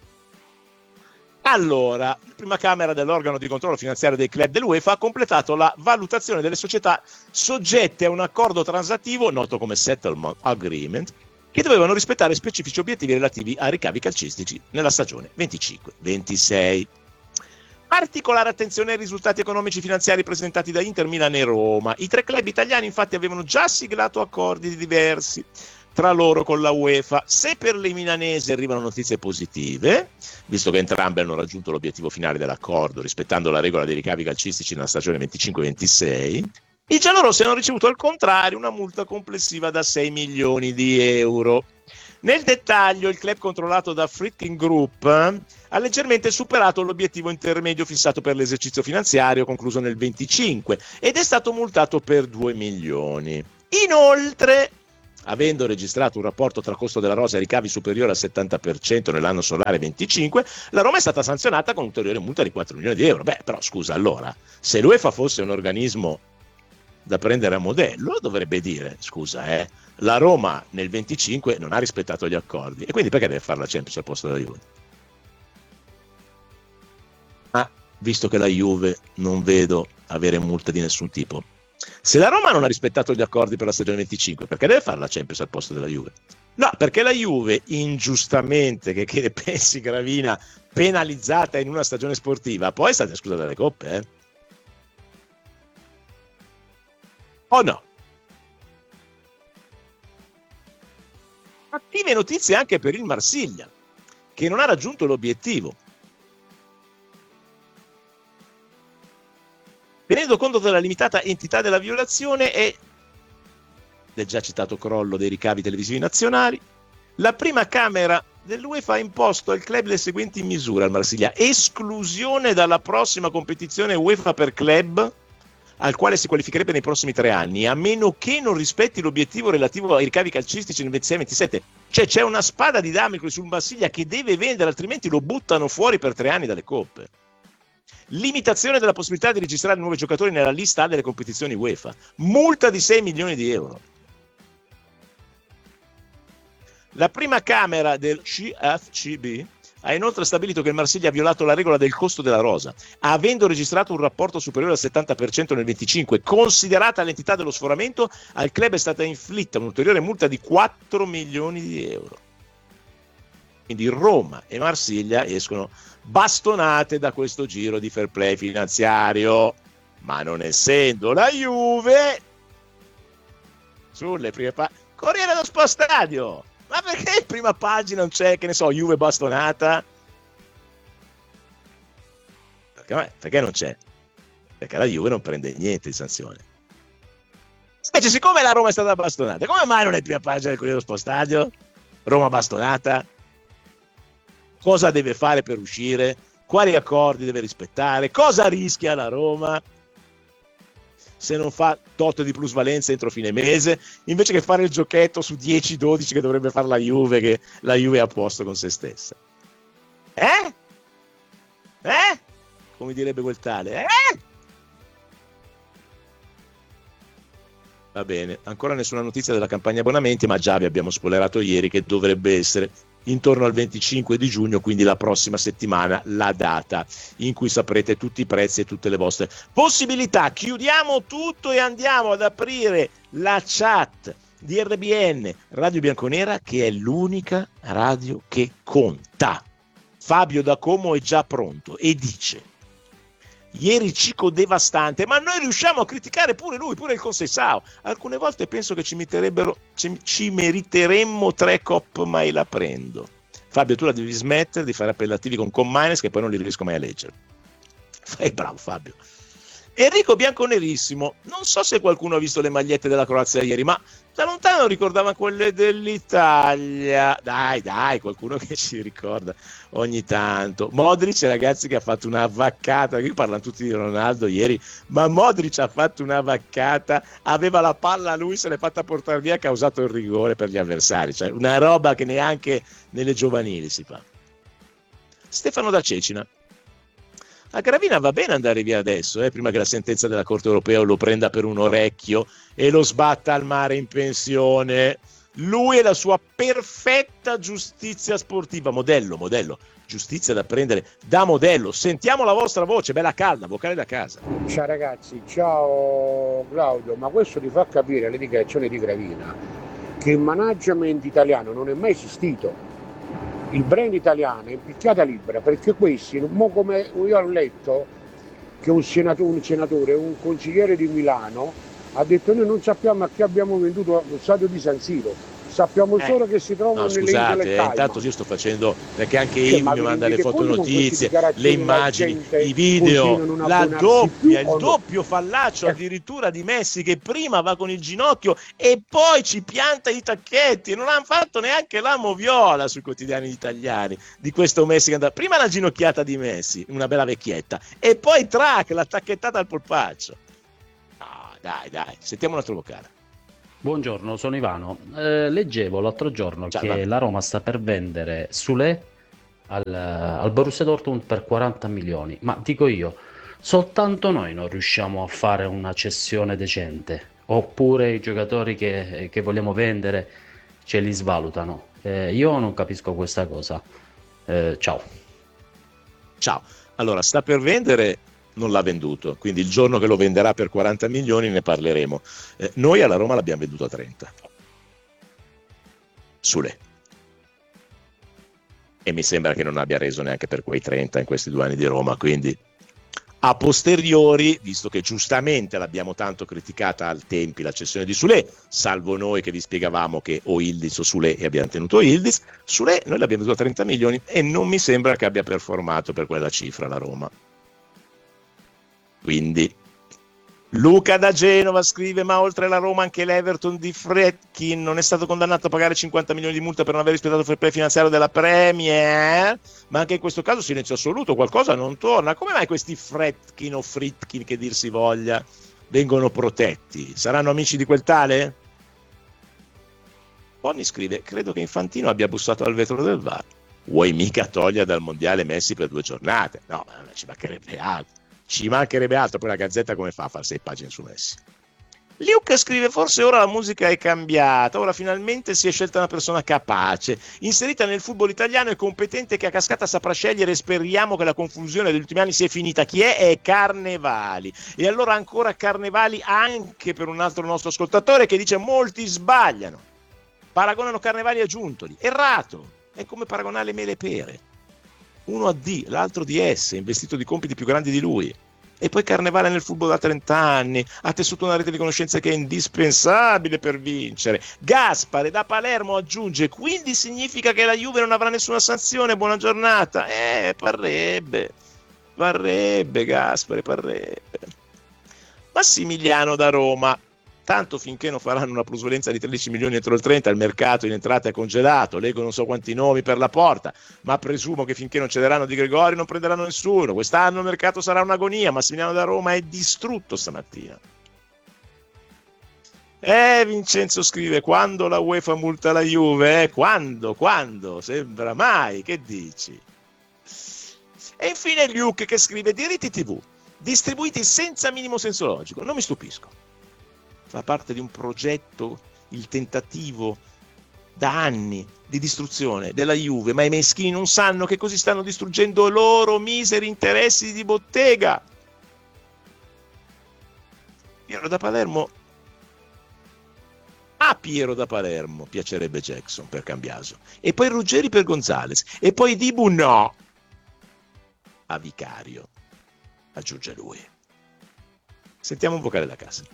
Allora, la prima camera dell'organo di controllo finanziario dei club dell'UEFA ha completato la valutazione delle società soggette a un accordo transattivo, noto come settlement agreement, che dovevano rispettare specifici obiettivi relativi ai ricavi calcistici nella stagione 25-26. Particolare attenzione ai risultati economici finanziari presentati da Inter, Milan e Roma. I tre club italiani infatti avevano già siglato accordi diversi tra loro con la UEFA. Se per le milanesi arrivano notizie positive, visto che entrambe hanno raggiunto l'obiettivo finale dell'accordo rispettando la regola dei ricavi calcistici nella stagione 25-26, i giallorossi hanno ricevuto al contrario una multa complessiva da 6 milioni di euro. Nel dettaglio, il club controllato da Friedkin Group ha leggermente superato l'obiettivo intermedio fissato per l'esercizio finanziario concluso nel 25 ed è stato multato per 2 milioni. Inoltre, avendo registrato un rapporto tra costo della rosa e ricavi superiore al 70% nell'anno solare 25, la Roma è stata sanzionata con ulteriore multa di 4 milioni di euro. Beh, però scusa, allora, se l'UEFA fosse un organismo da prendere a modello, dovrebbe dire, scusa, la Roma nel 25 non ha rispettato gli accordi, e quindi perché deve fare la Champions al posto della Juve? Ma visto che la Juve non vedo avere multe di nessun tipo, se la Roma non ha rispettato gli accordi per la stagione 25, perché deve fare la Champions al posto della Juve? No, perché la Juve ingiustamente, che ne pensi Gravina, penalizzata in una stagione sportiva, poi è stata esclusa dalle coppe, o no? Cattive notizie anche per il Marsiglia, che non ha raggiunto l'obiettivo. Tenendo conto della limitata entità della violazione e del già citato crollo dei ricavi televisivi nazionali, la prima Camera dell'UEFA ha imposto al club le seguenti misure al Marsiglia: esclusione dalla prossima competizione UEFA per club, al quale si qualificherebbe nei prossimi 3 anni, a meno che non rispetti l'obiettivo relativo ai ricavi calcistici nel 26-27. Cioè c'è una spada di Damocle sul Marsiglia che deve vendere, altrimenti lo buttano fuori per 3 anni dalle coppe. Limitazione della possibilità di registrare nuovi giocatori nella lista A delle competizioni UEFA. Multa di 6 milioni di euro. La prima Camera del CFCB ha inoltre stabilito che il Marsiglia ha violato la regola del costo della rosa, avendo registrato un rapporto superiore al 70% nel 25. Considerata l'entità dello sforamento, al club è stata inflitta un'ulteriore multa di 4 milioni di euro. Quindi Roma e Marsiglia escono bastonate da questo giro di fair play finanziario, ma non essendo la Juve sulle prime pagine. Corriere dello Sport Stadio, ma perché in prima pagina non c'è, che ne so, Juve bastonata? Perché non c'è? Perché la Juve non prende niente di sanzione. Invece, siccome la Roma è stata bastonata, come mai non è in prima pagina del Corriere dello Sport Stadio? Roma bastonata? Cosa deve fare per uscire? Quali accordi deve rispettare? Cosa rischia la Roma se non fa tot di plusvalenza entro fine mese, invece che fare il giochetto su 10-12 che dovrebbe fare la Juve, che la Juve è a posto con se stessa? Come direbbe quel tale? Va bene, ancora nessuna notizia della campagna abbonamenti, ma già vi abbiamo spoilerato ieri che dovrebbe essere intorno al 25 di giugno, quindi la prossima settimana, la data in cui saprete tutti i prezzi e tutte le vostre possibilità. Chiudiamo tutto e andiamo ad aprire la chat di RBN Radio Bianconera, che è l'unica radio che conta. Fabio da Como è già pronto e dice: ieri Cico devastante, ma noi riusciamo a criticare pure lui, pure il Conceição. Alcune volte penso che ci meriteremmo 3 cop, mai la prendo. Fabio, tu la devi smettere di fare appellativi con Commines, che poi non li riesco mai a leggere. Fai bravo Fabio. Enrico Bianconerissimo, non so se qualcuno ha visto le magliette della Croazia ieri, ma da lontano ricordava quelle dell'Italia. Dai, qualcuno che ci ricorda ogni tanto. Modric, ragazzi, che ha fatto una vaccata, qui parlano tutti di Ronaldo ieri, ma Modric ha fatto una vaccata, aveva la palla lui, se l'è fatta portare via, ha causato il rigore per gli avversari, cioè una roba che neanche nelle giovanili si fa. Stefano da Cecina: a Gravina va bene andare via adesso, prima che la sentenza della Corte Europea lo prenda per un orecchio e lo sbatta al mare in pensione. Lui e la sua perfetta giustizia sportiva, modello, giustizia da prendere da modello. Sentiamo la vostra voce, bella calda, vocale da casa. Ciao ragazzi, ciao Claudio, ma questo ti fa capire le dichiarazioni di Gravina, che il management italiano non è mai esistito. Il brand italiano è in picchiata libera, perché questi, mo come io ho letto che un senatore, un consigliere di Milano ha detto: noi non sappiamo a chi abbiamo venduto lo stadio di San Siro, sappiamo solo che si trovano nelle isole Cayman. Intanto io sto facendo, perché anche Yves mi manda le fotonotizie, le immagini, i video, la doppia, il doppio fallaccio addirittura di Messi, che prima va con il ginocchio e poi ci pianta i tacchetti. Non hanno fatto neanche la moviola sui quotidiani italiani di questo Messi che andava. Prima la ginocchiata di Messi, una bella vecchietta, e poi la tacchettata al polpaccio. No, dai, sentiamo un altro vocale. Buongiorno, sono Ivano. Leggevo l'altro giorno che la Roma sta per vendere Sule al Borussia Dortmund per 40 milioni. Ma dico io, soltanto noi non riusciamo a fare una cessione decente, oppure i giocatori che vogliamo vendere ce li svalutano. Io non capisco questa cosa. Ciao. Allora, sta per vendere, non l'ha venduto, quindi il giorno che lo venderà per 40 milioni ne parleremo. Noi alla Roma l'abbiamo venduto a 30. Sule. E mi sembra che non abbia reso neanche per quei 30 in questi 2 anni di Roma, quindi a posteriori, visto che giustamente l'abbiamo tanto criticata al tempi la cessione di Sule, salvo noi che vi spiegavamo che o Yildiz o Sule e abbiamo tenuto Yildiz, Sule noi l'abbiamo venduto a 30 milioni e non mi sembra che abbia performato per quella cifra la Roma. Quindi Luca da Genova scrive: ma oltre alla Roma anche l'Everton di Fredkin non è stato condannato a pagare 50 milioni di multa per non aver rispettato il fair play finanziario della Premier? Ma anche in questo caso silenzio assoluto, qualcosa non torna. Come mai questi Fredkin o Fritkin, che dir si voglia, vengono protetti? Saranno amici di quel tale? Bonnie scrive: credo che Infantino abbia bussato al vetro del VAR. Vuoi mica togliere dal mondiale Messi per 2 giornate? No, ma ci mancherebbe altro. Ci mancherebbe altro, poi la Gazzetta come fa a fare 6 pagine su Messi? Luke scrive: forse ora la musica è cambiata, ora finalmente si è scelta una persona capace, inserita nel football italiano e competente, che a cascata saprà scegliere, e speriamo che la confusione degli ultimi anni sia finita. Chi è? È Carnevali. E allora ancora Carnevali anche per un altro nostro ascoltatore che dice: molti sbagliano, paragonano Carnevali a Giuntoli. Errato, è come paragonare le mele e pere. Uno a D, l'altro di S, investito di compiti più grandi di lui. E poi Carnevale nel football da 30 anni, ha tessuto una rete di conoscenze che è indispensabile per vincere. Gaspare da Palermo aggiunge: quindi significa che la Juve non avrà nessuna sanzione? Buona giornata. Parrebbe Gaspare, parrebbe. Massimiliano da Roma: tanto finché non faranno una plusvalenza di 13 milioni entro il 30, il mercato in entrata è congelato. Leggo non so quanti nomi per la porta, ma presumo che finché non cederanno Di Gregori non prenderanno nessuno. Quest'anno il mercato sarà un'agonia. Massimiliano da Roma è distrutto stamattina. Vincenzo scrive: quando la UEFA multa la Juve? Quando? Sembra mai, che dici? E infine Luke che scrive: diritti TV distribuiti senza minimo senso logico. Non mi stupisco. Fa parte di un progetto, il tentativo da anni di distruzione della Juve, ma i meschini non sanno che così stanno distruggendo loro miseri interessi di bottega. Piero da Palermo. A Piero da Palermo piacerebbe Jackson per Cambiaso, e poi Ruggeri per Gonzales, e poi Dibu no. A Vicario, aggiunge lui. Sentiamo un vocale da casa.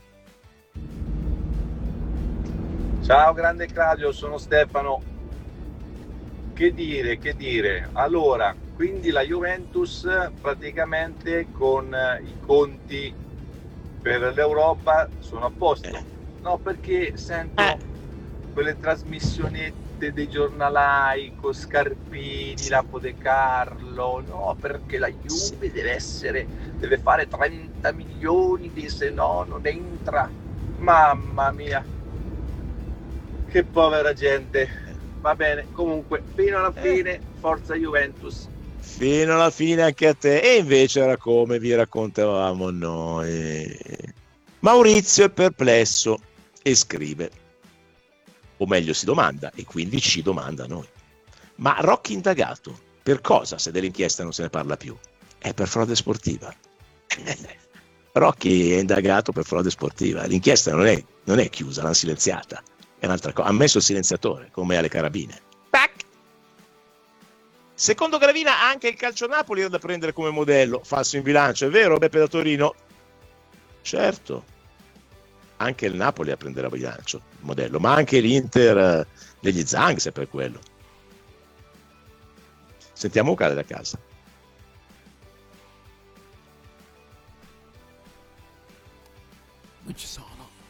Ciao grande Claudio, sono Stefano. Che dire? Allora, quindi la Juventus praticamente con i conti per l'Europa sono a posto. No, perché sento quelle trasmissionette dei giornalai con Scarpini, Lapo De Carlo, no, perché la Juve deve fare 30 milioni, se no non entra. Mamma mia, che povera gente. Va bene, comunque fino alla fine forza Juventus. Fino alla fine anche a te. E invece era come vi raccontavamo noi. Maurizio è perplesso e scrive, o meglio si domanda, e quindi ci domanda a noi: ma Rocchi indagato per cosa, se dell'inchiesta non se ne parla più? È per frode sportiva. Rocchi è indagato per frode sportiva, l'inchiesta non è chiusa, l'hanno silenziata. è un'altra cosa. Ha messo il silenziatore, come alle carabine. Tac! Secondo Gravina anche il calcio Napoli era da prendere come modello. Falso in bilancio, è vero Beppe da Torino? Certo, anche il Napoli a prendere a bilancio modello, ma anche l'Inter degli Zanghs è per quello. Sentiamo vocale da casa. Non ci sono.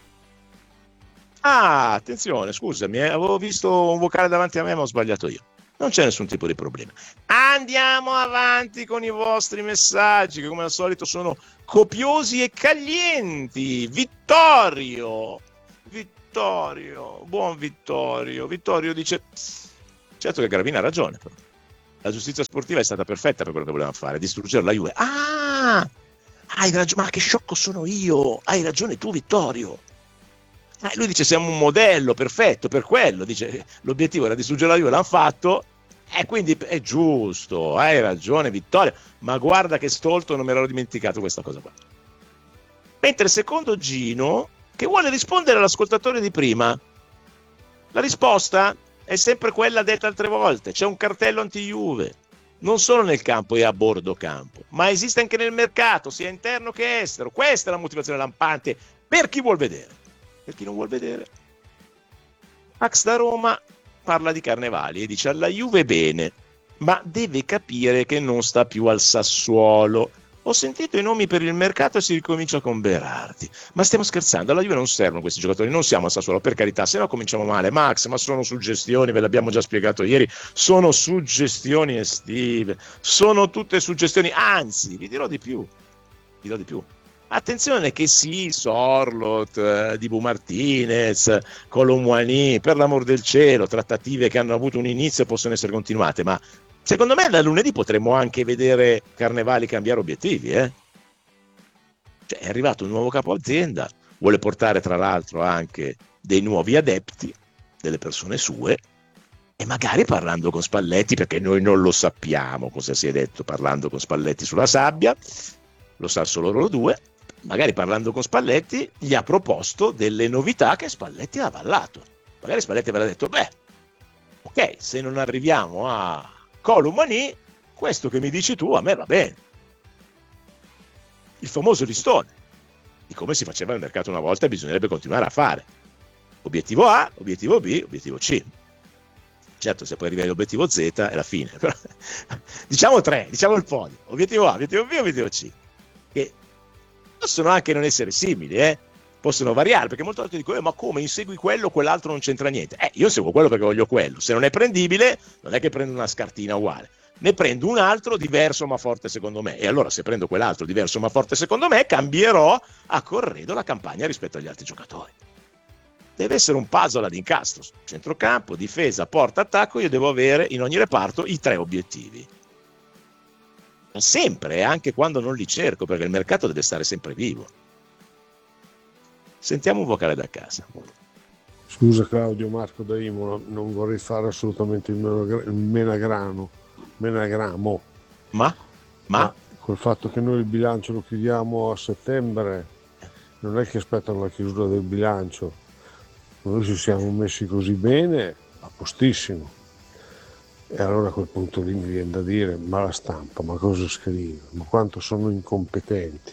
Ah, attenzione, scusami, avevo visto un vocale davanti a me ma ho sbagliato io. Non c'è nessun tipo di problema. Andiamo avanti con i vostri messaggi, che come al solito sono copiosi e calienti. Buon Vittorio. Vittorio dice: certo che Gravina ha ragione, però. La giustizia sportiva è stata perfetta per quello che volevano fare, distruggere la Juve. Ah, hai ragione, ma che sciocco sono io. Hai ragione tu, Vittorio. Lui dice siamo un modello perfetto per quello, dice l'obiettivo era distruggere la Juve, l'hanno fatto, quindi è giusto, hai ragione Vittorio, ma guarda che stolto, non me l'ero dimenticato questa cosa qua. Mentre secondo Gino, che vuole rispondere all'ascoltatore di prima, la risposta è sempre quella detta altre volte: c'è un cartello anti-Juve, non solo nel campo e a bordo campo, ma esiste anche nel mercato, sia interno che estero. Questa è la motivazione lampante per chi vuol vedere. Per chi non vuol vedere, Max da Roma parla di Carnevali e dice: alla Juve bene, ma deve capire che non sta più al Sassuolo. Ho sentito i nomi per il mercato e si ricomincia con Berardi. Ma stiamo scherzando? Alla Juve non servono questi giocatori, non siamo al Sassuolo, per carità, se no cominciamo male. Max, ma sono suggestioni, ve l'abbiamo già spiegato ieri, sono suggestioni estive, sono tutte suggestioni, anzi, vi dirò di più. Attenzione che sì, Sorlot, Dibu Martinez, Colomwani, per l'amor del cielo, trattative che hanno avuto un inizio e possono essere continuate, ma secondo me da lunedì potremmo anche vedere Carnevali cambiare obiettivi, Cioè, è arrivato un nuovo capo azienda, vuole portare tra l'altro anche dei nuovi adepti, delle persone sue, e magari parlando con Spalletti, perché noi non lo sappiamo cosa si è detto parlando con Spalletti sulla sabbia, lo sa solo loro due. Magari parlando con Spalletti gli ha proposto delle novità che Spalletti ha avallato. Magari Spalletti avrà detto: beh, ok, se non arriviamo a Colomani, questo che mi dici tu a me va bene. Il famoso listone di come si faceva il mercato una volta e bisognerebbe continuare a fare. Obiettivo A, obiettivo B, obiettivo C. Certo, se poi arrivi all'obiettivo Z è la fine. Però, diciamo 3, diciamo il podio. Obiettivo A, obiettivo B, obiettivo C. Che possono anche non essere simili, possono variare, perché molte volte dico: ma come insegui quello, quell'altro non c'entra niente. Io seguo quello perché voglio quello. Se non è prendibile, non è che prendo una scartina uguale, ne prendo un altro diverso ma forte secondo me, e allora se prendo quell'altro diverso ma forte secondo me, cambierò a corredo la campagna rispetto agli altri giocatori. Deve essere un puzzle ad incastro: centrocampo, difesa, porta, attacco. Io devo avere in ogni reparto i 3 obiettivi, sempre, anche quando non li cerco, perché il mercato deve stare sempre vivo. Sentiamo un vocale da casa. Scusa Claudio, Marco da Imola, non vorrei fare assolutamente il menagramo, ma col fatto che noi il bilancio lo chiudiamo a settembre, non è che aspettano la chiusura del bilancio. Noi ci siamo messi così bene, a postissimo. E allora a quel punto lì mi viene da dire: ma la stampa, ma cosa scrive? Ma quanto sono incompetenti.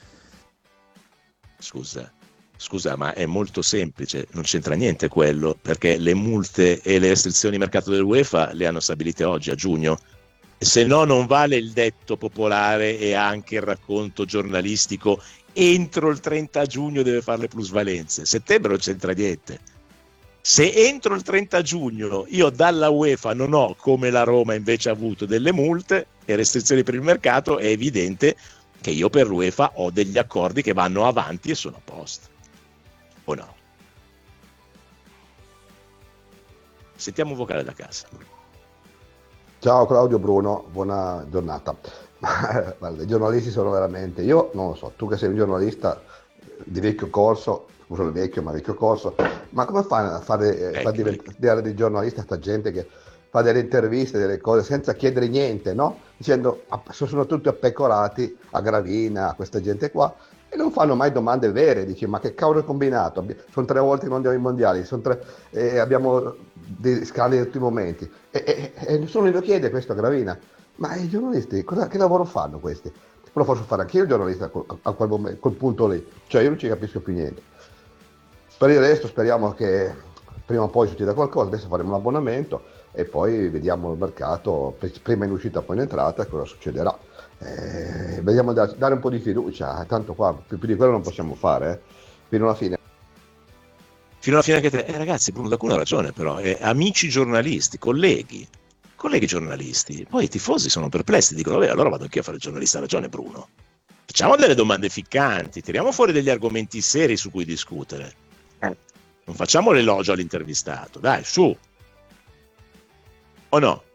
Scusa, ma è molto semplice, non c'entra niente quello, perché le multe e le restrizioni di mercato dell'UEFA le hanno stabilite oggi, a giugno. Se no non vale il detto popolare e anche il racconto giornalistico: entro il 30 giugno deve fare le plusvalenze. Settembre non c'entra niente. Se entro il 30 giugno io dalla UEFA non ho, come la Roma invece ha avuto, delle multe e restrizioni per il mercato, è evidente che io per l'UEFA ho degli accordi che vanno avanti e sono a posto. O no? Sentiamo un vocale da casa. Ciao Claudio, Bruno, buona giornata. Guarda, i giornalisti sono veramente, io non lo so, tu che sei un giornalista di vecchio corso, scusa il vecchio, ma vecchio corso, ma come fai a fare diventare dei giornalisti a sta gente che fa delle interviste, delle cose senza chiedere niente, no? Dicendo sono tutti appecorati a Gravina, a questa gente qua, e non fanno mai domande vere. Dici, ma che cavolo è combinato? Sono 3 volte che non andiamo ai mondiali, abbiamo dei scandali in tutti i momenti e nessuno glielo chiede questo a Gravina. Ma i giornalisti che lavoro fanno questi? Lo posso fare anche io il giornalista a quel momento, quel punto lì, cioè io non ci capisco più niente. Per il resto speriamo che prima o poi succeda qualcosa. Adesso faremo un abbonamento e poi vediamo il mercato, prima in uscita poi in entrata, cosa succederà. Vediamo dare un po' di fiducia, tanto qua più di quello non possiamo fare, fino alla fine. Fino alla fine anche te. Ragazzi, Bruno D'Acunha ha ragione, però, amici giornalisti, colleghi giornalisti, poi i tifosi sono perplessi, dicono, vabbè, allora vado anch'io a fare il giornalista, ha ragione Bruno. Facciamo delle domande ficcanti, tiriamo fuori degli argomenti seri su cui discutere. Non facciamo l'elogio all'intervistato, dai, su. O no?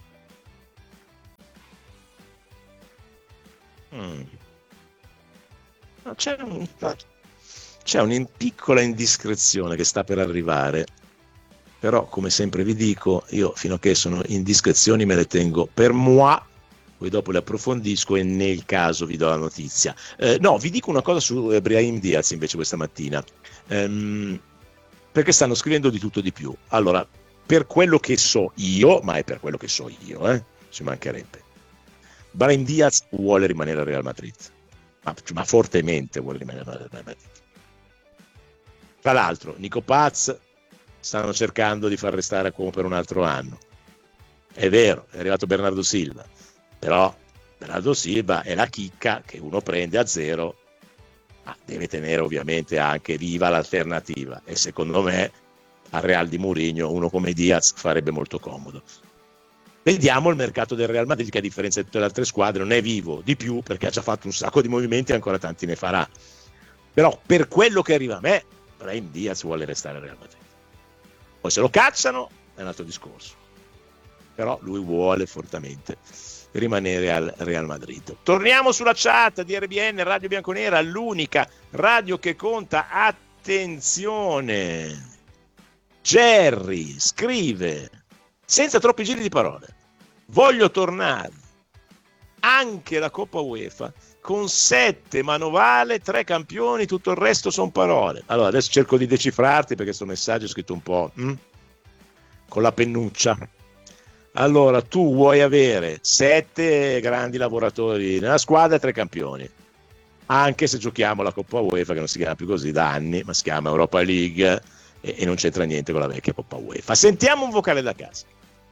No, c'è una piccola indiscrezione che sta per arrivare, però come sempre vi dico, io fino a che sono indiscrezioni me le tengo per moi, poi dopo le approfondisco e nel caso vi do la notizia. No, vi dico una cosa su Brahim Diaz invece questa mattina, perché stanno scrivendo di tutto di più. Allora, per quello che so io, ma è per quello che so io, ci mancherebbe, Brahim Diaz vuole rimanere al Real Madrid, ma fortemente vuole rimanere al Real Madrid. Tra l'altro, Nico Paz stanno cercando di far restare come per un altro anno. È vero, è arrivato Bernardo Silva, però Bernardo Silva è la chicca che uno prende a 0, ma deve tenere ovviamente anche viva l'alternativa, e secondo me al Real di Mourinho uno come Diaz farebbe molto comodo. Vediamo il mercato del Real Madrid, che a differenza di tutte le altre squadre non è vivo di più, perché ha già fatto un sacco di movimenti e ancora tanti ne farà. Però per quello che arriva a me, Brahim Diaz vuole restare al Real Madrid. Poi se lo cacciano è un altro discorso, però lui vuole fortemente rimanere al Real Madrid. Torniamo sulla chat di RBN Radio Bianconera, l'unica radio che conta. Attenzione, Jerry scrive senza troppi giri di parole: voglio tornare anche la Coppa UEFA con 7 manovale, 3 campioni, tutto il resto sono parole. Allora adesso cerco di decifrarti, perché questo messaggio è scritto un po' con la pennuccia. Allora, tu vuoi avere 7 grandi lavoratori nella squadra e 3 campioni, anche se giochiamo la Coppa UEFA, che non si chiama più così da anni, ma si chiama Europa League e non c'entra niente con la vecchia Coppa UEFA. Sentiamo un vocale da casa.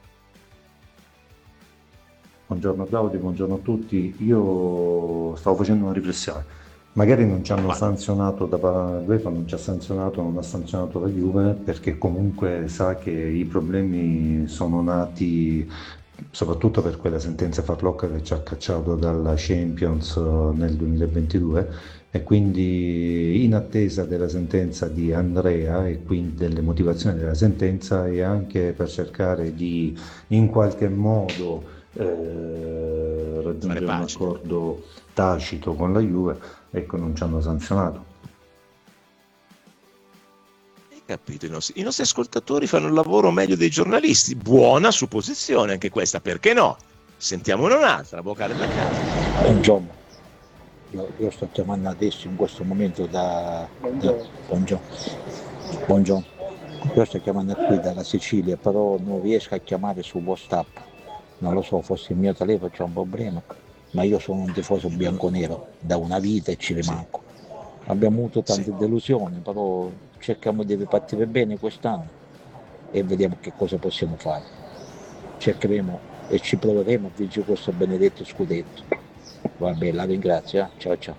Buongiorno Claudio, buongiorno a tutti. Io stavo facendo una riflessione. Magari non ci hanno sanzionato l'UEFA, non ci ha sanzionato, non ha sanzionato la Juve, perché comunque sa che i problemi sono nati soprattutto per quella sentenza farlocca che ci ha cacciato dalla Champions nel 2022, e quindi in attesa della sentenza di Andrea e quindi delle motivazioni della sentenza, e anche per cercare di in qualche modo raggiungere un accordo tacito con la Juve, ecco, non ci hanno sanzionato. Hai capito? I nostri ascoltatori fanno il lavoro meglio dei giornalisti. Buona supposizione anche questa, perché no? Sentiamone un'altra, vocale da casa. Buongiorno, io sto chiamando adesso in questo momento buongiorno. Io sto chiamando qui dalla Sicilia, però non riesco a chiamare su WhatsApp. Non lo so, forse il mio telefono c'è un problema, ma io sono un tifoso bianconero da una vita e ci rimango. Abbiamo avuto tante delusioni, però cerchiamo di ripartire bene quest'anno e vediamo che cosa possiamo fare. Cercheremo e ci proveremo a vincere questo benedetto scudetto. Vabbè, la ringrazio, ciao ciao.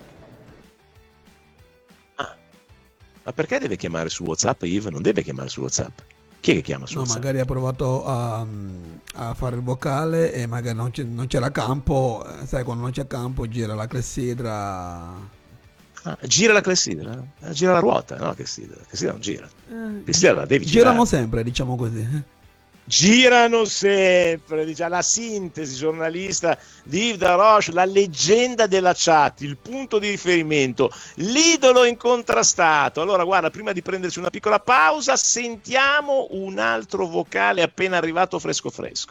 Ma perché deve chiamare su WhatsApp, Yves? Non deve chiamare su WhatsApp. Chi è che chiama su WhatsApp? Magari ha provato a fare il vocale e magari non c'era campo, sai, quando non c'è campo gira la clessidra. Gira la clessidra? Gira la ruota, no? La clessidra non gira. Clessidra la devi girano girare. sempre, diciamo così. Girano sempre, diciamo, la sintesi giornalista di Yves Daroche, la leggenda della chat, il punto di riferimento, l'idolo incontrastato. Allora guarda, prima di prenderci una piccola pausa, sentiamo un altro vocale appena arrivato fresco.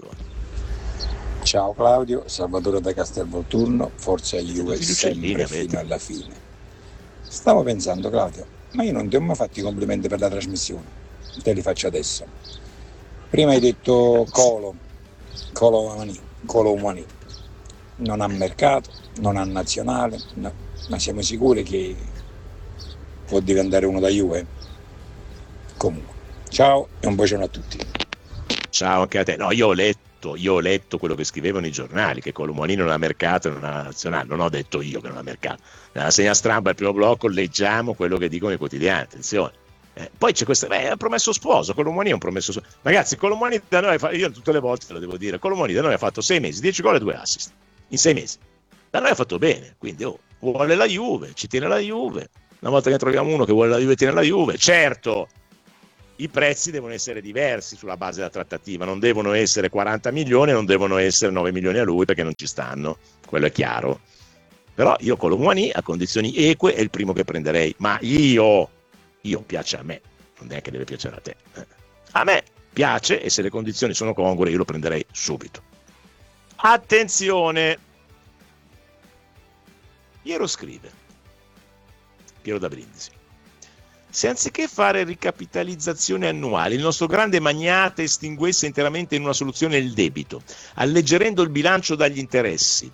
Ciao Claudio, Salvatore da Castelvolturno, forza Juve sempre fino alla fine. Stavo pensando, Claudio, ma io non ti ho mai fatto i complimenti per la trasmissione, te li faccio adesso. Prima hai detto Colo Umani, non ha mercato, non ha nazionale, no. Ma siamo sicuri che può diventare uno da Juve? Comunque, ciao e un bacione a tutti. Ciao anche a te. No, io ho letto quello che scrivevano i giornali, che Colomoni non ha mercato e non ha nazionale. Non ho detto io che non ha mercato. Nella segna stampa, al primo blocco, leggiamo quello che dicono i quotidiani. Attenzione. Poi c'è questo, è un promesso sposo. Colomoni è un promesso sposo. Ragazzi, Colomoni da noi, io tutte le volte lo devo dire, Colomoni da noi ha fatto 6 mesi, 10 gol e 2 assist. In 6 mesi. Da noi ha fatto bene, quindi vuole la Juve, ci tiene la Juve. Una volta che troviamo uno che vuole la Juve, tiene la Juve. Certo, i prezzi devono essere diversi sulla base della trattativa, non devono essere 40 milioni, non devono essere 9 milioni a lui perché non ci stanno, quello è chiaro. Però io Colomoni a condizioni eque è il primo che prenderei, ma io piace a me, non è che deve piacere a te. A me piace e se le condizioni sono congrue io lo prenderei subito. Attenzione! Piero da Brindisi. Se anziché fare ricapitalizzazioni annuali, il nostro grande magnate estinguesse interamente in una soluzione il debito, alleggerendo il bilancio dagli interessi,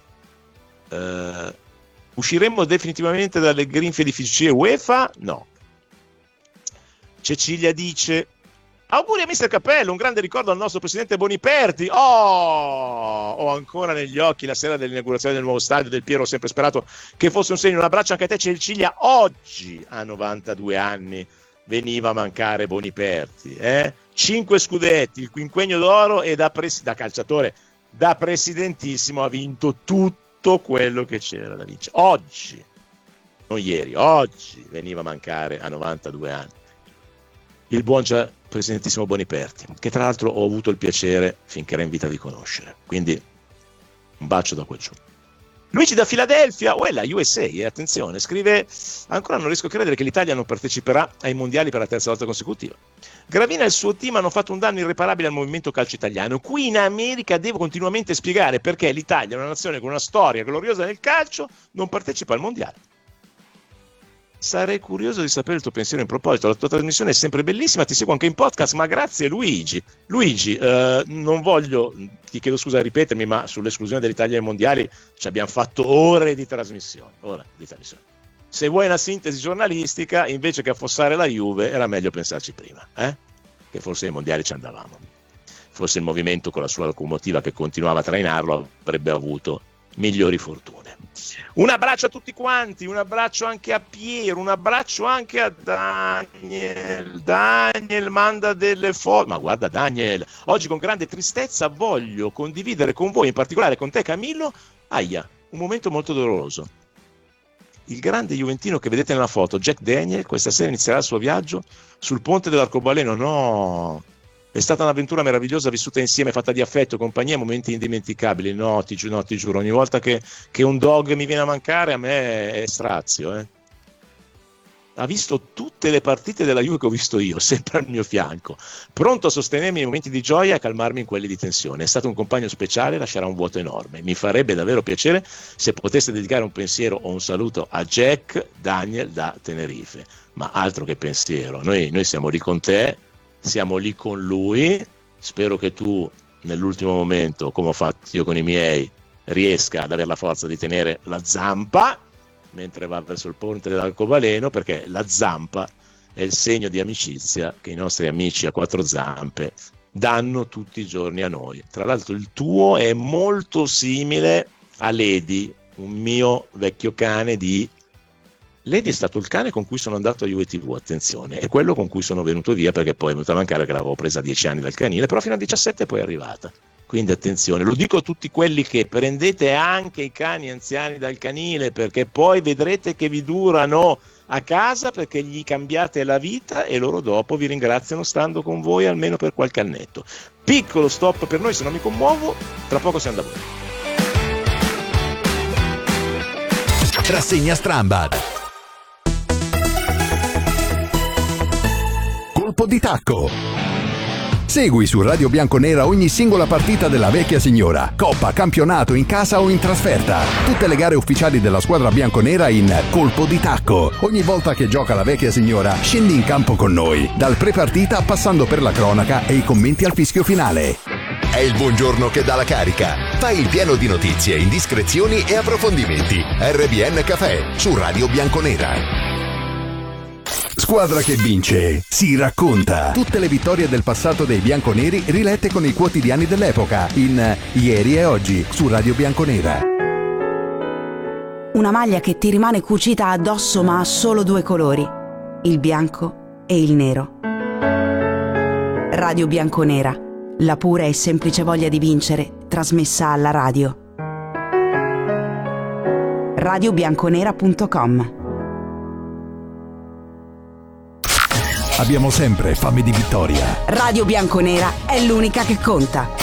usciremmo definitivamente dalle grinfie di FIGC e UEFA? No. Cecilia dice: auguri a Mister Cappello, un grande ricordo al nostro presidente Boniperti. Ho ancora negli occhi la sera dell'inaugurazione del nuovo stadio del Piero, ho sempre sperato che fosse un segno. Un abbraccio anche a te Cecilia, oggi a 92 anni veniva a mancare Boniperti, 5 scudetti, il quinquennio d'oro e da calciatore, da presidentissimo ha vinto tutto quello che c'era da vincere. Oggi, non ieri, oggi veniva a mancare a 92 anni il buon già presidentissimo Boniperti, che tra l'altro ho avuto il piacere finché era in vita di conoscere, quindi un bacio da quel giù. Luigi da Filadelfia, la USA, attenzione, scrive: ancora non riesco a credere che l'Italia non parteciperà ai mondiali per la terza volta consecutiva. Gravina e il suo team hanno fatto un danno irreparabile al movimento calcio italiano. Qui in America devo continuamente spiegare perché l'Italia, una nazione con una storia gloriosa nel calcio, non partecipa al mondiale. Sarei curioso di sapere il tuo pensiero in proposito. La tua trasmissione è sempre bellissima, ti seguo anche in podcast, ma grazie Luigi. Luigi, non voglio, ti chiedo scusa a ripetermi, ma sull'esclusione dell'Italia ai mondiali ci abbiamo fatto ore di trasmissione. Se vuoi una sintesi giornalistica, invece che affossare la Juve, era meglio pensarci prima, che forse ai mondiali ci andavamo. Forse il movimento con la sua locomotiva che continuava a trainarlo avrebbe avuto migliori fortune. Un abbraccio a tutti quanti, un abbraccio anche a Piero, un abbraccio anche a Daniel manda delle foto. Ma guarda Daniel, oggi con grande tristezza voglio condividere con voi, in particolare con te Camillo, un momento molto doloroso. Il grande juventino che vedete nella foto, Jack Daniel, questa sera inizierà il suo viaggio sul ponte dell'Arcobaleno. No, è stata un'avventura meravigliosa vissuta insieme, fatta di affetto, compagnia, momenti indimenticabili. No, ti giuro, ogni volta che un dog mi viene a mancare a me è strazio. Ha visto tutte le partite della Juve che ho visto io, sempre al mio fianco, pronto a sostenermi nei momenti di gioia e a calmarmi in quelli di tensione. È stato un compagno speciale, lascerà un vuoto enorme. Mi farebbe davvero piacere se poteste dedicare un pensiero o un saluto a Jack Daniel da Tenerife. Ma altro che pensiero, noi siamo lì con te, siamo lì con lui. Spero che tu nell'ultimo momento, come ho fatto io con i miei, riesca ad avere la forza di tenere la zampa mentre va verso il ponte dell'Arcobaleno, perché la zampa è il segno di amicizia che i nostri amici a quattro zampe danno tutti i giorni a noi. Tra l'altro il tuo è molto simile a Lady, un mio vecchio cane di... Lady è stato il cane con cui sono andato a Juve TV, attenzione, è quello con cui sono venuto via, perché poi è venuto a mancare, che l'avevo presa a 10 anni dal canile, però fino a 17 poi è arrivata. Quindi attenzione, lo dico a tutti quelli che prendete anche i cani anziani dal canile, perché poi vedrete che vi durano a casa, perché gli cambiate la vita e loro dopo vi ringraziano stando con voi almeno per qualche annetto. Piccolo stop per noi, se non mi commuovo, tra poco siamo da voi. Rassegna Strambad. Colpo di tacco. Segui su Radio Bianconera ogni singola partita della vecchia signora, coppa, campionato, in casa o in trasferta. Tutte le gare ufficiali della squadra bianconera in colpo di tacco. Ogni volta che gioca la vecchia signora, scendi in campo con noi, dal pre-partita passando per la cronaca e i commenti al fischio finale. È il buongiorno che dà la carica. Fai il pieno di notizie, indiscrezioni e approfondimenti. RBN Café su Radio Bianconera. Squadra che vince, si racconta. Tutte le vittorie del passato dei bianconeri rilette con i quotidiani dell'epoca in Ieri e Oggi su Radio Bianconera. Una maglia che ti rimane cucita addosso ma ha solo due colori, il bianco e il nero. Radio Bianconera, la pura e semplice voglia di vincere, trasmessa alla radio. radiobianconera.com. Abbiamo sempre fame di vittoria. Radio Bianconera è l'unica che conta.